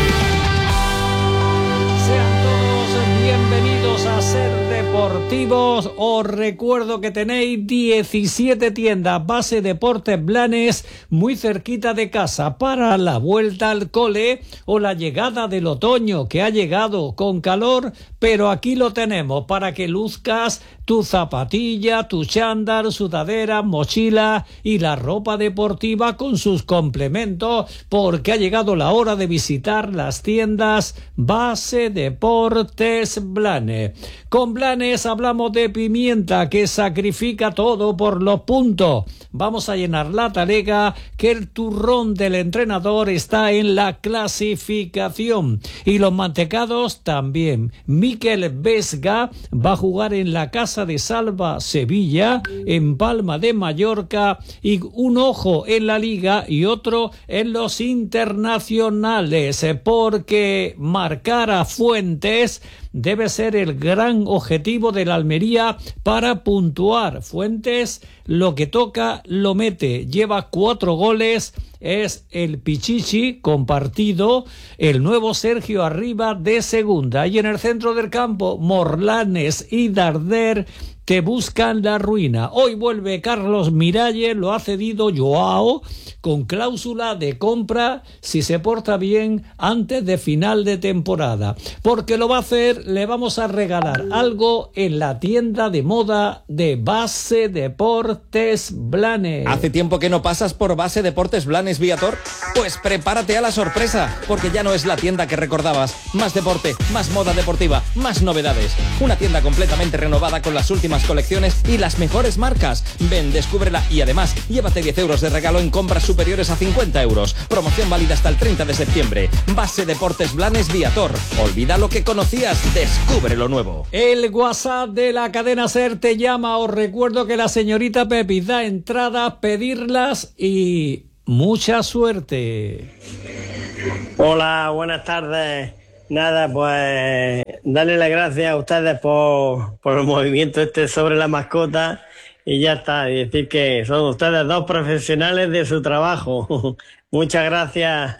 Sean todos bienvenidos a SER Deportivos. Os recuerdo que tenéis diecisiete tiendas Base Deportes Blanes muy cerquita de casa para la vuelta al cole o la llegada del otoño, que ha llegado con calor, pero aquí lo tenemos para que luzcas tu zapatilla, tu chándal, sudadera, mochila y la ropa deportiva con sus complementos, porque ha llegado la hora de visitar las tiendas Base Deportes Blanes. Con Blanes hablamos de pimienta, que sacrifica todo por los puntos. Vamos a llenar la talega, que el turrón del entrenador está en la clasificación. Y los mantecados también. Miquel Vesga va a jugar en la Casa de Salva Sevilla, en Palma de Mallorca, y un ojo en la Liga y otro en los internacionales, porque marcar a Fuentes debe ser el gran objetivo de la Almería para puntuar. Fuentes lo que toca lo mete, lleva cuatro goles, es el Pichichi compartido, el nuevo Sergio Arriba de segunda. Y en el centro del campo, Morlanes y Darder te buscan la ruina. Hoy vuelve Carlos Miralles, lo ha cedido Joao con cláusula de compra si se porta bien antes de final de temporada. Porque lo va a hacer, le vamos a regalar algo en la tienda de moda de Base Deportes Blanes.
¿Hace tiempo que no pasas por Base Deportes Blanes Viator? Pues prepárate a la sorpresa, porque ya no es la tienda que recordabas. Más deporte, más moda deportiva, más novedades. Una tienda completamente renovada con las últimas colecciones y las mejores marcas. Ven, descúbrela y además llévate diez euros de regalo en compras superiores a cincuenta euros. Promoción válida hasta el treinta de septiembre. Base Deportes Blanes Viator. Olvida lo que conocías, descubre lo nuevo.
El WhatsApp de la cadena SER te llama. Os recuerdo que la señorita Pepi da entrada, pedirlas y mucha suerte.
Hola, buenas tardes. Nada, pues darle las gracias a ustedes por, por el movimiento este sobre la mascota y ya está, y decir que son ustedes dos profesionales de su trabajo. Muchas gracias.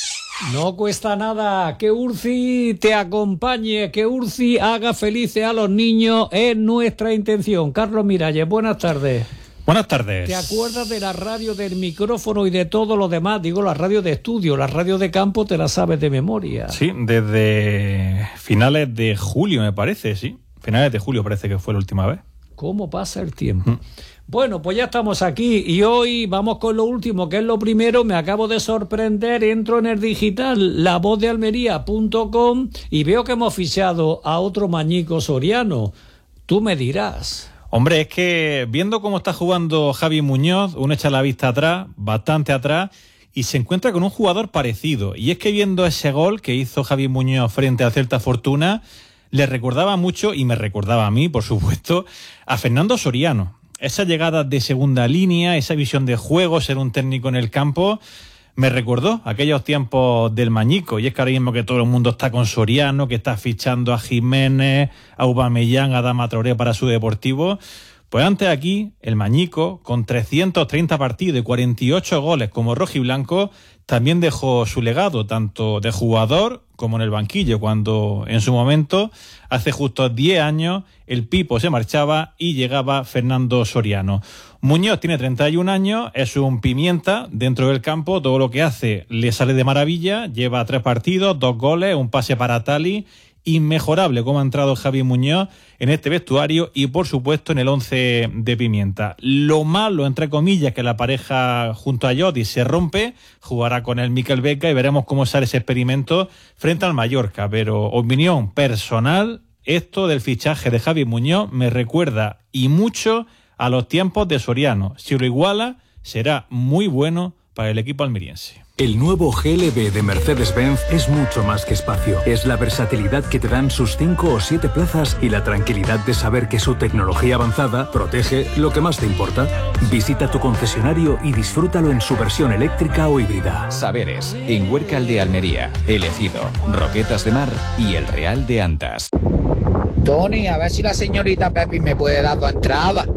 No cuesta nada que Urci te acompañe, que Urci haga felices a los niños, es nuestra intención. Carlos Miralles, buenas tardes.
Buenas tardes.
¿Te acuerdas de la radio, del micrófono y de todo lo demás? Digo, la radio de estudio, la radio de campo te la sabes de memoria.
Sí, desde finales de julio me parece, sí. Finales de julio parece que fue la última vez.
¿Cómo pasa el tiempo? Mm. Bueno, pues ya estamos aquí y hoy vamos con lo último, que es lo primero. Me acabo de sorprender, entro en el digital, la voz de almería punto com y veo que hemos fichado a otro mañico soriano. Tú me dirás.
Hombre, es que viendo cómo está jugando Javi Muñoz, uno echa la vista atrás, bastante atrás, y se encuentra con un jugador parecido. Y es que viendo ese gol que hizo Javi Muñoz frente al Celta Fortuna, le recordaba mucho, y me recordaba a mí, por supuesto, a Fernando Soriano. Esa llegada de segunda línea, esa visión de juego, ser un técnico en el campo, me recordó aquellos tiempos del Mañico. Y es que ahora mismo que todo el mundo está con Soriano, que está fichando a Jiménez, a Aubameyang, a Adama Traoré para su Deportivo. Pues antes aquí, el Mañico, con trescientos treinta partidos y cuarenta y ocho goles como rojiblanco, también dejó su legado, tanto de jugador como en el banquillo, cuando en su momento, hace justo diez años, el Pipo se marchaba y llegaba Fernando Soriano. Muñoz tiene treinta y un años, es un pimienta dentro del campo, todo lo que hace le sale de maravilla, lleva tres partidos, dos goles, un pase para Tali. Inmejorable cómo ha entrado Javi Muñoz en este vestuario y por supuesto en el once de Pimienta. Lo malo, entre comillas, que la pareja junto a Llodi se rompe, jugará con el Mikel Beca y veremos cómo sale ese experimento frente al Mallorca. Pero opinión personal, esto del fichaje de Javi Muñoz me recuerda y mucho a los tiempos de Soriano. Si lo iguala, será muy bueno para el equipo almeriense.
El nuevo G L B de Mercedes-Benz es mucho más que espacio. Es la versatilidad que te dan sus cinco o siete plazas y la tranquilidad de saber que su tecnología avanzada protege lo que más te importa. Visita tu concesionario y disfrútalo en su versión eléctrica o híbrida.
Saberes, en Huércal de Almería, El Ejido, Roquetas de Mar y El Real de Antas.
Tony, a ver si la señorita Pepi me puede dar tu entrada.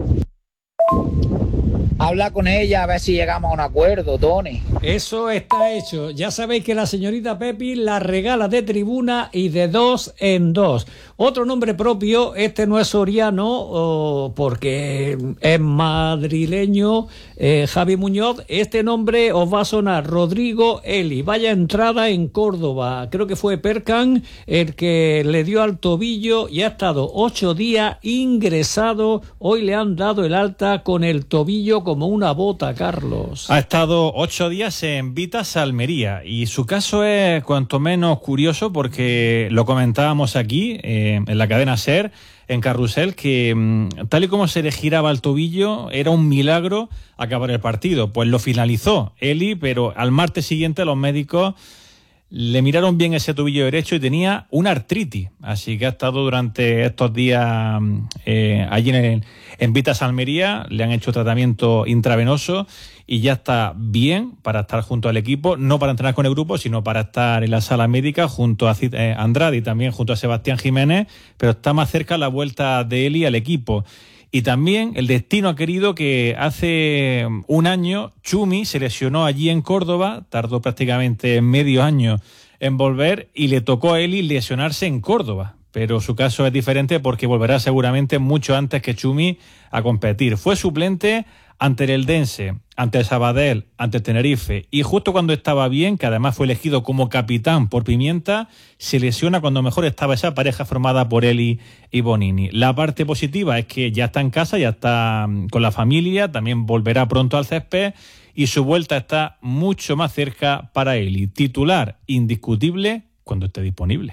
Habla con ella a ver si llegamos a un acuerdo, Tony.
Eso está hecho. Ya sabéis que la señorita Pepi la regala de tribuna y de dos en dos. Otro nombre propio, este no es soriano, oh, porque es madrileño, eh, Javi Muñoz. Este nombre os va a sonar, Rodrigo Eli. Vaya entrada en Córdoba. Creo que fue Percan el que le dio al tobillo y ha estado ocho días ingresado. Hoy le han dado el alta con el tobillo como una bota, Carlos.
Ha estado ocho días en Vitas Almería y su caso es cuanto menos curioso porque lo comentábamos aquí eh, en la cadena SER, en Carrusel, que tal y como se le giraba el tobillo era un milagro acabar el partido. Pues lo finalizó Eli, pero al martes siguiente los médicos le miraron bien ese tobillo derecho y tenía una artritis, así que ha estado durante estos días eh, allí en, en Vitas Almería, le han hecho tratamiento intravenoso y ya está bien para estar junto al equipo, no para entrenar con el grupo, sino para estar en la sala médica junto a eh, Andrade y también junto a Sebastián Jiménez, pero está más cerca la vuelta de Eli al equipo. Y también el destino ha querido que hace un año Chumi se lesionó allí en Córdoba, tardó prácticamente medio año en volver y le tocó a Eli lesionarse en Córdoba. pero su caso es diferente porque volverá seguramente mucho antes que Chumi a competir. Fue suplente ante el Eldense, ante el Sabadell, ante el Tenerife, y justo cuando estaba bien, que además fue elegido como capitán por Pimienta, se lesiona cuando mejor estaba esa pareja formada por Eli y Bonini. La parte positiva es que ya está en casa, ya está con la familia, también volverá pronto al césped, y su vuelta está mucho más cerca para Eli. Titular indiscutible cuando esté disponible.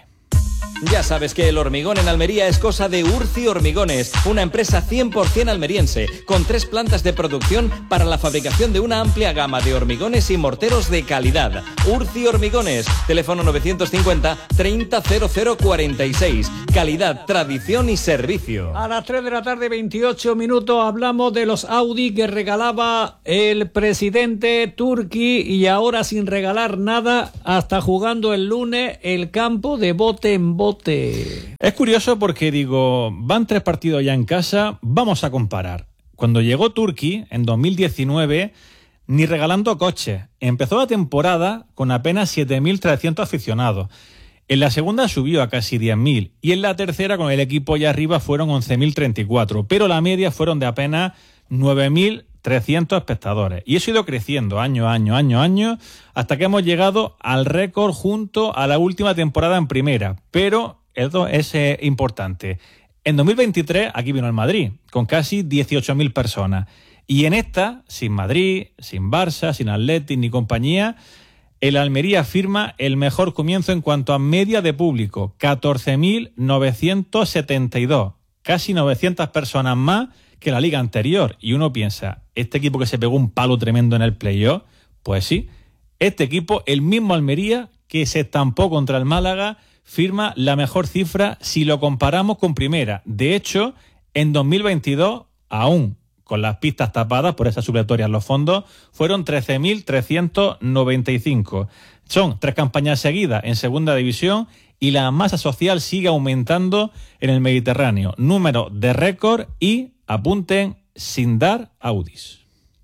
Ya sabes que el hormigón en Almería es cosa de Urci Hormigones, una empresa cien por ciento almeriense, con tres plantas de producción para la fabricación de una amplia gama de hormigones y morteros de calidad. Urci Hormigones, teléfono novecientos cincuenta treinta cero cero cuarenta y seis. Calidad, tradición y servicio.
A las tres de la tarde, veintiocho minutos, hablamos de los Audi que regalaba el presidente Turki, y ahora sin regalar nada, hasta jugando el lunes el campo de bote en bote.
Es curioso porque digo, van tres partidos ya en casa, vamos a comparar. Cuando llegó Turki en dos mil diecinueve, ni regalando coches, empezó la temporada con apenas siete mil trescientos aficionados. En la segunda subió a casi diez mil y en la tercera, con el equipo ya arriba, fueron once mil treinta y cuatro, pero la media fueron de apenas nueve mil trescientos espectadores. Y eso ha ido creciendo año a año, año a año, hasta que hemos llegado al récord junto a la última temporada en primera. Pero eso es eh, importante. En dos mil veintitrés aquí vino el Madrid, con casi dieciocho mil personas. Y en esta, sin Madrid, sin Barça, sin Athletic ni compañía, el Almería firma el mejor comienzo en cuanto a media de público, catorce mil novecientos setenta y dos. Casi novecientas personas más que la liga anterior. Y uno piensa, este equipo que se pegó un palo tremendo en el playoff, pues sí, este equipo, el mismo Almería que se estampó contra el Málaga, firma la mejor cifra si lo comparamos con primera. De hecho, en dos mil veintidós, aún con las pistas tapadas por esas supletorias en los fondos, fueron trece mil trescientos noventa y cinco. Son tres campañas seguidas en segunda división y la masa social sigue aumentando en el Mediterráneo. Número de récord y, apunten, sin dar Audis.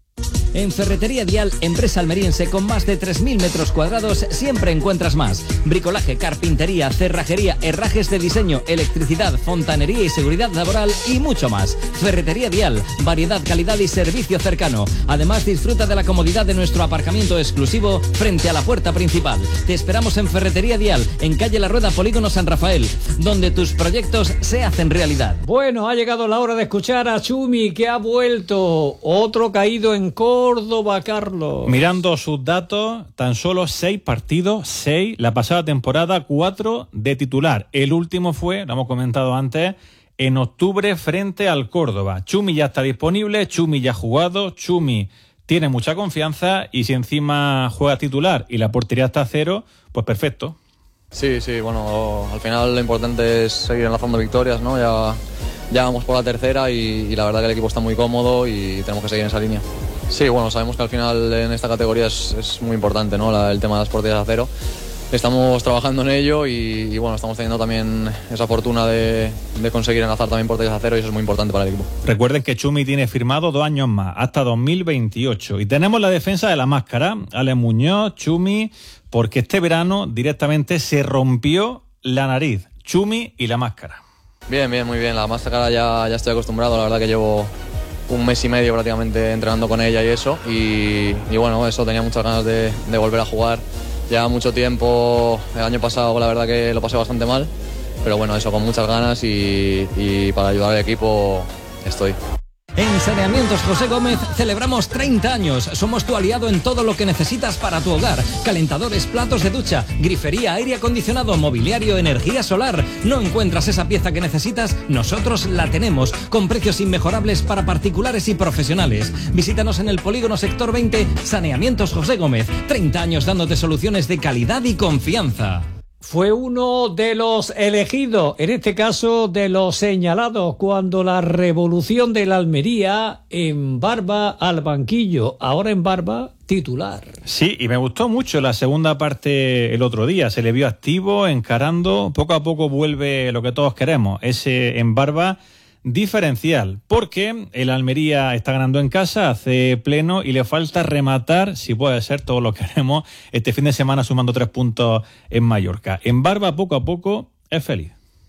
En Ferretería Dial, empresa almeriense con más de tres mil metros cuadrados, siempre encuentras más. Bricolaje, carpintería, cerrajería, herrajes de diseño, electricidad, fontanería y seguridad laboral y mucho más. Ferretería Dial, variedad, calidad y servicio cercano. Además, disfruta de la comodidad de nuestro aparcamiento exclusivo frente a la puerta principal. Te esperamos en Ferretería Dial, en calle La Rueda, Polígono San Rafael, donde tus proyectos se hacen realidad.
Bueno, ha llegado la hora de escuchar a Chumi, que ha vuelto. Otro caído en Córdoba, Carlos.
Mirando sus datos, tan solo seis partidos, seis, la pasada temporada, cuatro de titular. El último fue, lo hemos comentado antes, en octubre frente al Córdoba. Chumi ya está disponible, Chumi ya ha jugado, Chumi tiene mucha confianza y si encima juega titular y la portería está a cero, pues perfecto.
Sí, sí, bueno, al final lo importante es seguir enlazando victorias, ¿no? Ya, ya vamos por la tercera y, y la verdad que el equipo está muy cómodo y tenemos que seguir en esa línea. Sí, bueno, sabemos que al final en esta categoría es, es muy importante, ¿no? La, el tema de las porterías a cero. Estamos trabajando en ello y, y bueno, estamos teniendo también esa fortuna de, de conseguir enlazar también porterías a cero y eso es muy importante para el equipo.
Recuerden que Chumi tiene firmado dos años más, hasta dos mil veintiocho. Y tenemos la defensa de la máscara, Ale Muñoz, Chumi, porque este verano directamente se rompió la nariz, Chumi y la máscara.
Bien, bien, muy bien. La máscara ya, ya estoy acostumbrado, la verdad que llevo un mes y medio prácticamente entrenando con ella y eso. Y, y bueno, eso, tenía muchas ganas de, de volver a jugar. Lleva mucho tiempo, el año pasado la verdad que lo pasé bastante mal, pero bueno, eso, con muchas ganas y, y para ayudar al equipo estoy.
En Saneamientos José Gómez celebramos treinta años. Somos tu aliado en todo lo que necesitas para tu hogar. Calentadores, platos de ducha, grifería, aire acondicionado, mobiliario, energía solar. ¿No encuentras esa pieza que necesitas? Nosotros la tenemos, con precios inmejorables para particulares y profesionales. Visítanos en el Polígono Sector veinte, Saneamientos José Gómez. treinta años dándote soluciones de calidad y confianza.
Fue uno de los elegidos, en este caso de los señalados, cuando la revolución de la Almería en Barba al banquillo, ahora en Barba titular.
Sí, y me gustó mucho la segunda parte el otro día, se le vio activo, encarando, poco a poco vuelve lo que todos queremos, ese en Barba diferencial, porque el Almería está ganando en casa, hace pleno y le falta rematar, si puede ser, todo lo que queremos este fin de semana sumando tres puntos en Mallorca. En Barba, poco a poco, es feliz.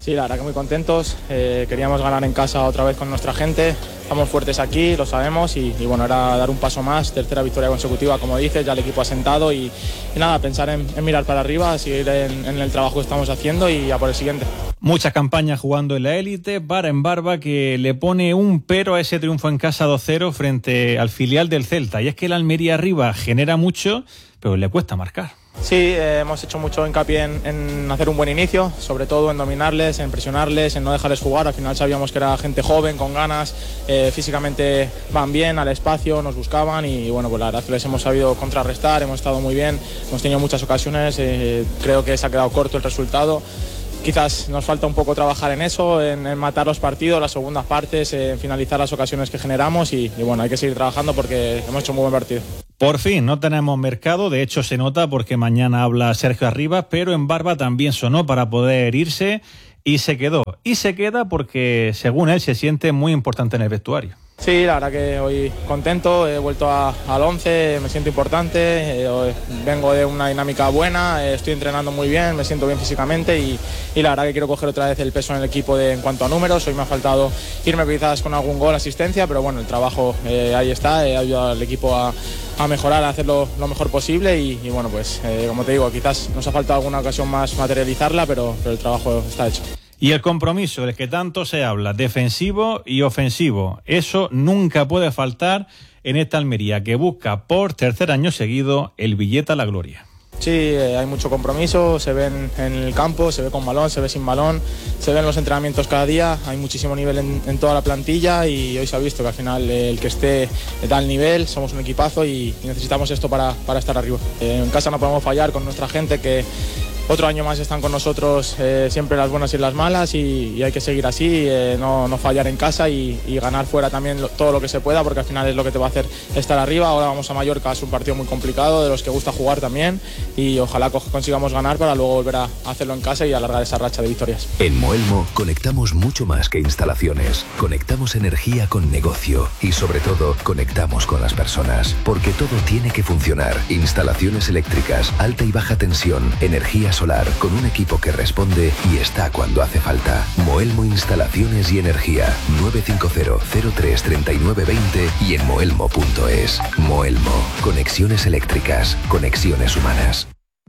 Sí, la verdad que muy contentos, eh, queríamos ganar en casa otra vez con nuestra gente, estamos fuertes aquí, lo sabemos y, y bueno, era dar un paso más, tercera victoria consecutiva como dices, ya el equipo asentado y, y nada, pensar en, en mirar para arriba, seguir en, en el trabajo que estamos haciendo y a por el siguiente.
Muchas campañas jugando en la élite, vara en barba que le pone un pero a ese triunfo en casa dos cero frente al filial del Celta, y es que el Almería arriba genera mucho, pero le cuesta marcar.
Sí, eh, hemos hecho mucho hincapié en, en hacer un buen inicio, sobre todo en dominarles, en presionarles, en no dejarles jugar. Al final sabíamos que era gente joven, con ganas, eh, físicamente van bien al espacio, nos buscaban y bueno, pues la verdad es que les hemos sabido contrarrestar, hemos estado muy bien, hemos tenido muchas ocasiones, eh, creo que se ha quedado corto el resultado. Quizás nos falta un poco trabajar en eso, en, en matar los partidos, las segundas partes, en finalizar las ocasiones que generamos y, y bueno, hay que seguir trabajando porque hemos hecho un muy buen partido.
Por fin, no tenemos mercado, de hecho se nota porque mañana habla Sergio Arribas, pero en barba también sonó para poder irse y se quedó. Y se queda porque, según él, se siente muy importante en el vestuario.
Sí, la verdad que hoy contento, he vuelto a, al once, me siento importante, eh, hoy vengo de una dinámica buena, eh, estoy entrenando muy bien, me siento bien físicamente y, y la verdad que quiero coger otra vez el peso en el equipo de, en cuanto a números. Hoy me ha faltado irme quizás con algún gol, asistencia, pero bueno, el trabajo eh, ahí está, he ayudado al equipo a, a mejorar, a hacerlo lo mejor posible y, y bueno, pues eh, como te digo, quizás nos ha faltado alguna ocasión más materializarla, pero, pero el trabajo está hecho.
Y el compromiso del que tanto se habla, defensivo y ofensivo, eso nunca puede faltar en esta Almería que busca por tercer año seguido el billete a la gloria.
Sí, eh, hay mucho compromiso, se ve en, en el campo, se ve con balón, se ve sin balón, se ven los entrenamientos cada día, hay muchísimo nivel en, en toda la plantilla y hoy se ha visto que al final eh, el que esté da el nivel, somos un equipazo y, y necesitamos esto para, para estar arriba. Eh, en casa no podemos fallar con nuestra gente que otro año más están con nosotros, eh, siempre las buenas y las malas y, y hay que seguir así, eh, no, no fallar en casa y, y ganar fuera también lo, todo lo que se pueda porque al final es lo que te va a hacer estar arriba. Ahora vamos a Mallorca, es un partido muy complicado, de los que gusta jugar también y ojalá consigamos ganar para luego volver a hacerlo en casa y alargar esa racha de victorias.
En Moelmo conectamos mucho más que instalaciones, conectamos energía con negocio y sobre todo conectamos con las personas, porque todo tiene que funcionar. Instalaciones eléctricas, alta y baja tensión, energía solar, con un equipo que responde y está cuando hace falta. Moelmo Instalaciones y Energía, nueve cinco cero, cero tres, tres nueve dos cero y en moelmo punto es. Moelmo, conexiones eléctricas, conexiones humanas.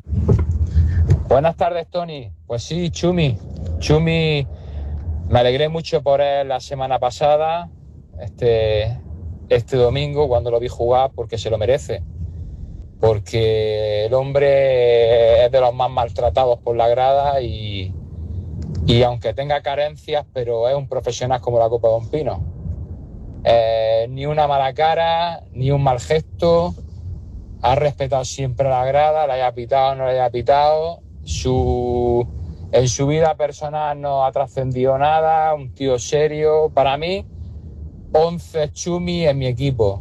Buenas tardes, Tony. Pues sí, Chumi. Chumi, me alegré mucho por él la semana pasada, este, este domingo, cuando lo vi jugar, porque se lo merece. Porque el hombre es de los más maltratados por la grada y, y aunque tenga carencias, pero es un profesional como la copa de un pino. Eh, ni una mala cara, ni un mal gesto, ha respetado siempre a la grada, la haya pitado o no la haya pitado, su, en su vida personal no ha trascendido nada, un tío serio. Para mí, once Chumi en mi equipo.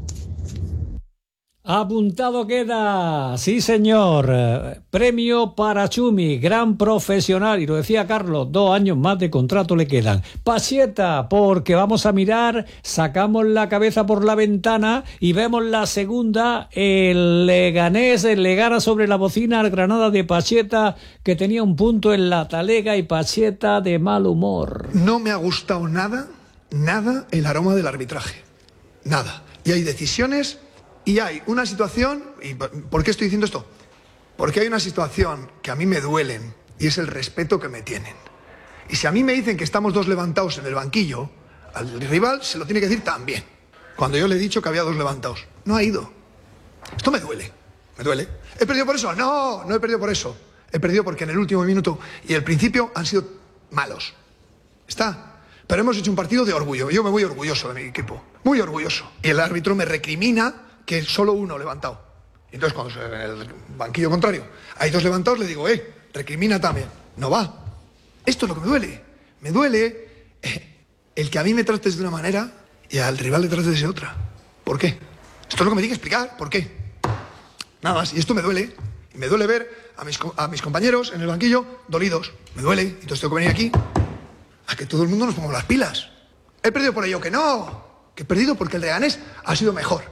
Apuntado queda, sí señor, premio para Chumi, gran profesional, y lo decía Carlos, dos años más de contrato le quedan. Pacheta, porque vamos a mirar, sacamos la cabeza por la ventana y vemos la segunda, el Leganés le gana sobre la bocina al Granada de Pacheta, que tenía un punto en la talega y Pacheta de mal humor.
No me ha gustado nada, nada el aroma del arbitraje, nada, y hay decisiones. Y hay una situación, ¿y por qué estoy diciendo esto? Porque hay una situación que a mí me duelen y es el respeto que me tienen. Y si a mí me dicen que estamos dos levantados en el banquillo, al rival se lo tiene que decir también. Cuando yo le he dicho que había dos levantados, no ha ido. Esto me duele, me duele. ¿He perdido por eso? No, no he perdido por eso. He perdido porque en el último minuto y el principio han sido malos. Está. Pero hemos hecho un partido de orgullo. Yo me voy orgulloso de mi equipo, muy orgulloso. Y el árbitro me recrimina que solo uno levantado. Entonces, cuando en el banquillo contrario hay dos levantados, le digo, eh, recrimina también. No va. Esto es lo que me duele. Me duele eh, el que a mí me trates de una manera y al rival le trates de otra. ¿Por qué? Esto es lo que me tiene que explicar. ¿Por qué? Nada más. Y esto me duele. Y me duele ver a mis, a mis compañeros en el banquillo dolidos. Me duele. Entonces tengo que venir aquí a que todo el mundo nos ponga las pilas. ¿He perdido por ello? Que no. Que he perdido porque el Leganés ha sido mejor.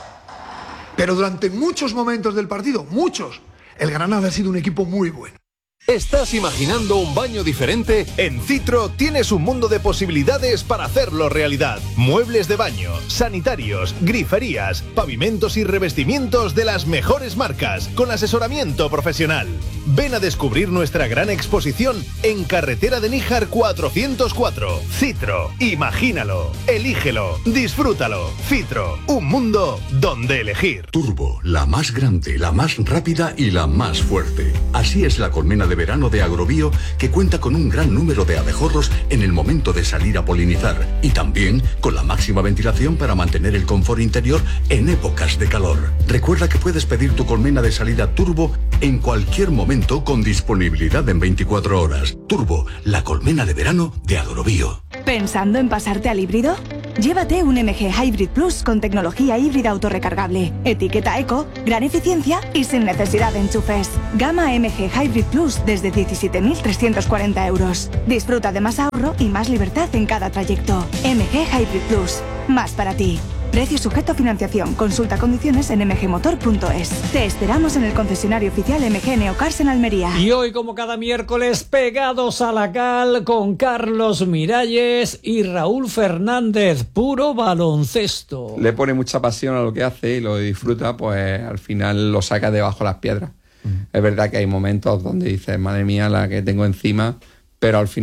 Pero durante muchos momentos del partido, muchos, el Granada ha sido un equipo muy bueno.
¿Estás imaginando un baño diferente? En Citro tienes un mundo de posibilidades para hacerlo realidad. Muebles de baño, sanitarios, griferías, pavimentos y revestimientos de las mejores marcas, con asesoramiento profesional. Ven a descubrir nuestra gran exposición en Carretera de Níjar cuatrocientos cuatro. Citro, imagínalo, elígelo, disfrútalo. Citro, un mundo donde elegir.
Turbo, la más grande, la más rápida y la más fuerte. Así es la colmena de verano de Agrobio, que cuenta con un gran número de abejorros en el momento de salir a polinizar y también con la máxima ventilación para mantener el confort interior en épocas de calor. Recuerda que puedes pedir tu colmena de salida Turbo en cualquier momento con disponibilidad en veinticuatro horas. Turbo, la colmena de verano de Agrobio.
¿Pensando en pasarte al híbrido? Llévate un M G Hybrid Plus con tecnología híbrida autorrecargable, etiqueta eco, gran eficiencia y sin necesidad de enchufes. Gama M G Hybrid Plus desde diecisiete mil trescientos cuarenta euros. Disfruta de más ahorro y más libertad en cada trayecto. M G Hybrid Plus, más para ti. Precio sujeto a financiación. Consulta condiciones en m g motor punto es. Te esperamos en el concesionario oficial M G Neocars en Almería.
Y hoy, como cada miércoles, pegados a la cal con Carlos Miralles y Raúl Fernández, puro baloncesto.
Le pone mucha pasión a lo que hace y lo disfruta, pues al final lo saca debajo las piedras. Uh-huh. Es verdad que hay momentos donde dices, madre mía, la que tengo encima, pero al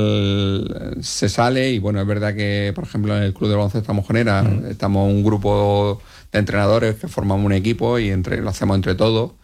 final se sale y bueno, es verdad que, por ejemplo, en el Club de Baloncesto Mojonera uh-huh. estamos un grupo de entrenadores que formamos un equipo y entre, lo hacemos entre todos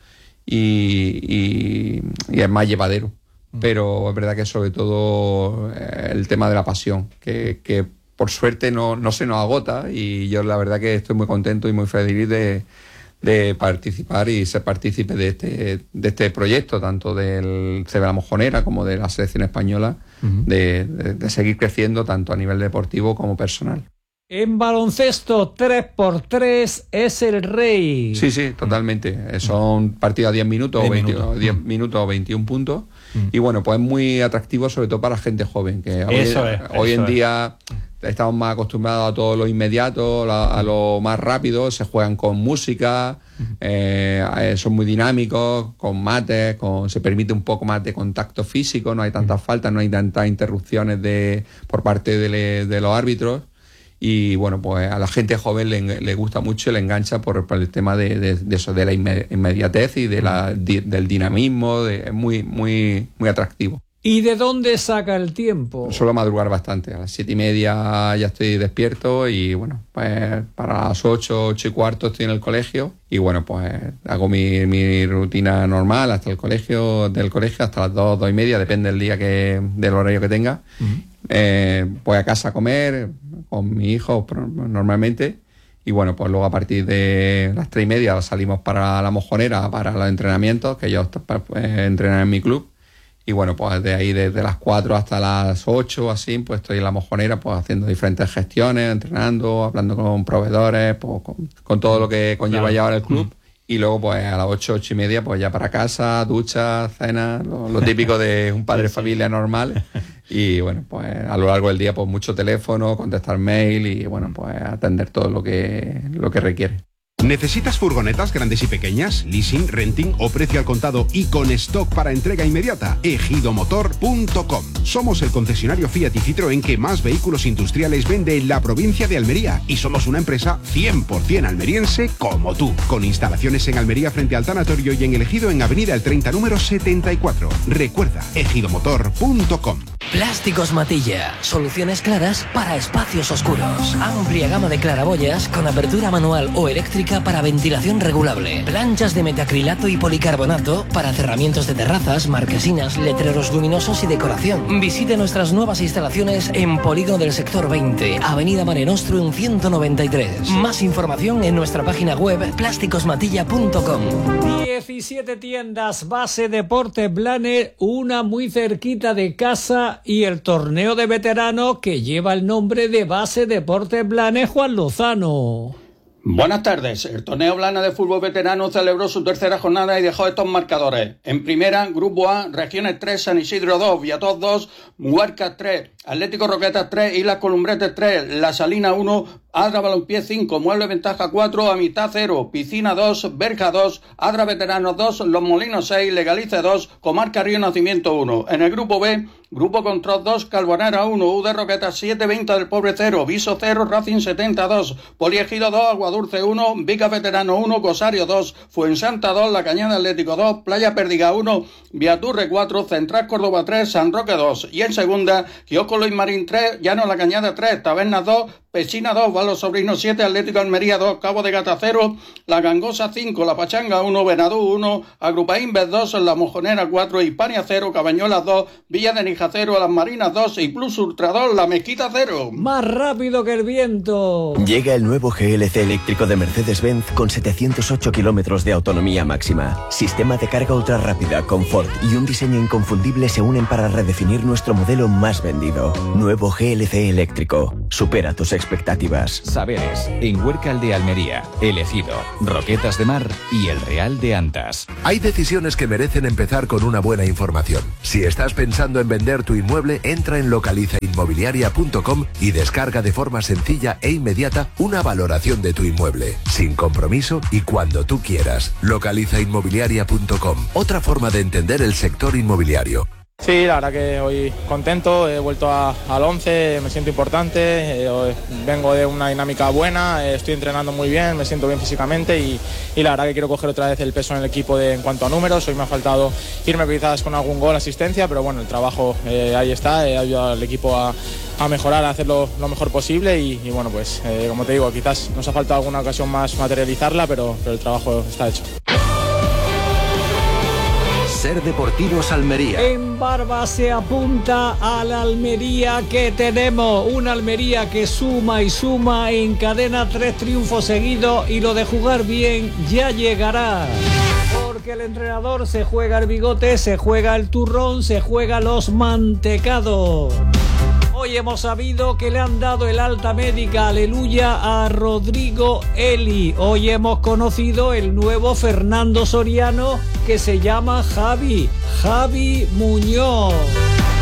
y, y, y es más llevadero. Uh-huh. Pero es verdad que sobre todo eh, el tema de la pasión, que, que por suerte no, no se nos agota y yo la verdad que estoy muy contento y muy feliz de de participar y ser partícipe de este de este proyecto, tanto del C B La Mojonera como de la selección española, uh-huh. de, de, de seguir creciendo tanto a nivel deportivo como personal.
En baloncesto, tres por tres es el rey.
Sí, sí, totalmente. Son partidos a diez minutos o veinte minutos. diez minutos o veintiún puntos. Uh-huh. Y bueno, pues es muy atractivo, sobre todo para gente joven, que hoy,
eso es,
hoy
eso
en
es.
día estamos más acostumbrados a todo lo inmediato, a, a lo más rápido, se juegan con música, eh, son muy dinámicos, con mates, con, se permite un poco más de contacto físico, no hay tantas faltas, no hay tantas interrupciones de, por parte de, le, de los árbitros. Y bueno, pues a la gente joven le, le gusta mucho y le engancha por, por el tema de, de, de eso, de la inmediatez y de la, di, del dinamismo, de, es muy, muy, muy atractivo.
¿Y de dónde saca el tiempo?
Suelo madrugar bastante, a las siete y media ya estoy despierto y bueno, pues para las ocho, ocho y cuarto estoy en el colegio y bueno, pues hago mi, mi rutina normal hasta el colegio, del colegio hasta las dos, dos y media, depende del día que, del horario que tenga. Uh-huh. Eh, voy a casa a comer con mi hijo normalmente y bueno, pues luego a partir de las tres y media salimos para La Mojonera para los entrenamientos, que ellos eh, entrenan en mi club. Y bueno, pues de ahí desde las cuatro hasta las ocho, así, pues estoy en La Mojonera, pues haciendo diferentes gestiones, entrenando, hablando con proveedores, pues con, con todo lo que conlleva claro. llevar el club. Mm. Y luego, pues a las ocho, ocho y media, pues ya para casa, ducha, cena, lo, lo típico de un padre de familia normal. Y bueno, pues a lo largo del día, pues mucho teléfono, contestar mail y bueno, pues atender todo lo que, lo que requiere.
¿Necesitas furgonetas grandes y pequeñas, leasing, renting o precio al contado y con stock para entrega inmediata? ejido motor punto com. Somos el concesionario Fiat y Citroën que más vehículos industriales vende en la provincia de Almería y somos una empresa cien por ciento almeriense como tú, con instalaciones en Almería frente al tanatorio y en el Ejido en Avenida El treinta número setenta y cuatro. Recuerda, ejido motor punto com.
Plásticos Matilla, soluciones claras para espacios oscuros. Amplia gama de claraboyas con apertura manual o eléctrica para ventilación regulable. Planchas de metacrilato y policarbonato para cerramientos de terrazas, marquesinas, letreros luminosos y decoración. Visite nuestras nuevas instalaciones en Polígono del Sector veinte, Avenida Mare Nostrum ciento noventa y tres. Más información en nuestra página web plásticos matilla punto com.
diecisiete tiendas Base Deportes Blanes, una muy cerquita de casa y el torneo de veteranos que lleva el nombre de Base Deportes Blanes Juan Lozano.
Buenas tardes. El torneo Blana de fútbol veterano celebró su tercera jornada y dejó estos marcadores. En primera, Grupo A, Regiones tres, San Isidro dos, Viator dos, Huarcas tres, Atlético Roquetas tres, Islas Columbretes tres, La Salina uno, Adra Balompié cinco, Mueble Ventaja cuatro, Amistad cero, Piscina dos, Berja dos, Adra Veteranos dos, Los Molinos seis, Legalice dos, Comarca Río Nacimiento uno. En el Grupo B, Grupo Control dos, Carbonera uno, U de Roquetas siete, Venta del Pobre cero, Viso cero, Racing setenta dos, Poliegido dos, Aguadulce uno, Vica Veterano uno, Cosario dos, Fuensanta dos, La Cañada Atlético dos, Playa Perdiga uno, Viaturre cuatro, Central Córdoba tres, San Roque dos. Y en segunda, Kiosco Luis Marín tres, Llano La Cañada tres, Tabernas dos, Pechina dos, Valos Sobrinos siete, Atlético Almería dos, Cabo de Gata cero, La Gangosa cinco, La Pachanga uno, Benadú uno, Agrupaínvest dos, La Mojonera cuatro, Hispania cero, Cabañuelas dos, Villa de Nija cero, Las Marinas dos y Plus Ultra dos, La Mezquita cero.
Más rápido que el viento.
Llega el nuevo G L C eléctrico de Mercedes-Benz con setecientos ocho kilómetros de autonomía máxima. Sistema de carga ultra rápida, confort y un diseño inconfundible se unen para redefinir nuestro modelo más vendido. Nuevo G L C eléctrico. Supera tus expectativas.
Saberes, en Huércal de Almería, El Ejido, Roquetas de Mar y El Real de Antas.
Hay decisiones que merecen empezar con una buena información. Si estás pensando en vender tu inmueble, entra en localiza inmobiliaria punto com y descarga de forma sencilla e inmediata una valoración de tu inmueble, sin compromiso y cuando tú quieras. localiza inmobiliaria punto com, otra forma de entender el sector inmobiliario.
Sí, la verdad que hoy contento, he vuelto a, al once, me siento importante, eh, vengo de una dinámica buena, eh, estoy entrenando muy bien, me siento bien físicamente y, y la verdad que quiero coger otra vez el peso en el equipo de, en cuanto a números. Hoy me ha faltado irme quizás con algún gol, asistencia, pero bueno, el trabajo eh, ahí está, he ayudado al equipo a, a mejorar, a hacerlo lo mejor posible y, y bueno, pues eh, como te digo, quizás nos ha faltado alguna ocasión más materializarla, pero, pero el trabajo está hecho.
Ser Deportivos Almería.
En Barba se apunta a la Almería que tenemos. Una Almería que suma y suma, encadena tres triunfos seguidos y lo de jugar bien ya llegará. Porque el entrenador se juega el bigote, se juega el turrón, se juega los mantecados. Hoy hemos sabido que le han dado el alta médica, aleluya, a Rodrigo Eli. Hoy hemos conocido el nuevo Fernando Soriano que se llama Javi, Javi Muñoz.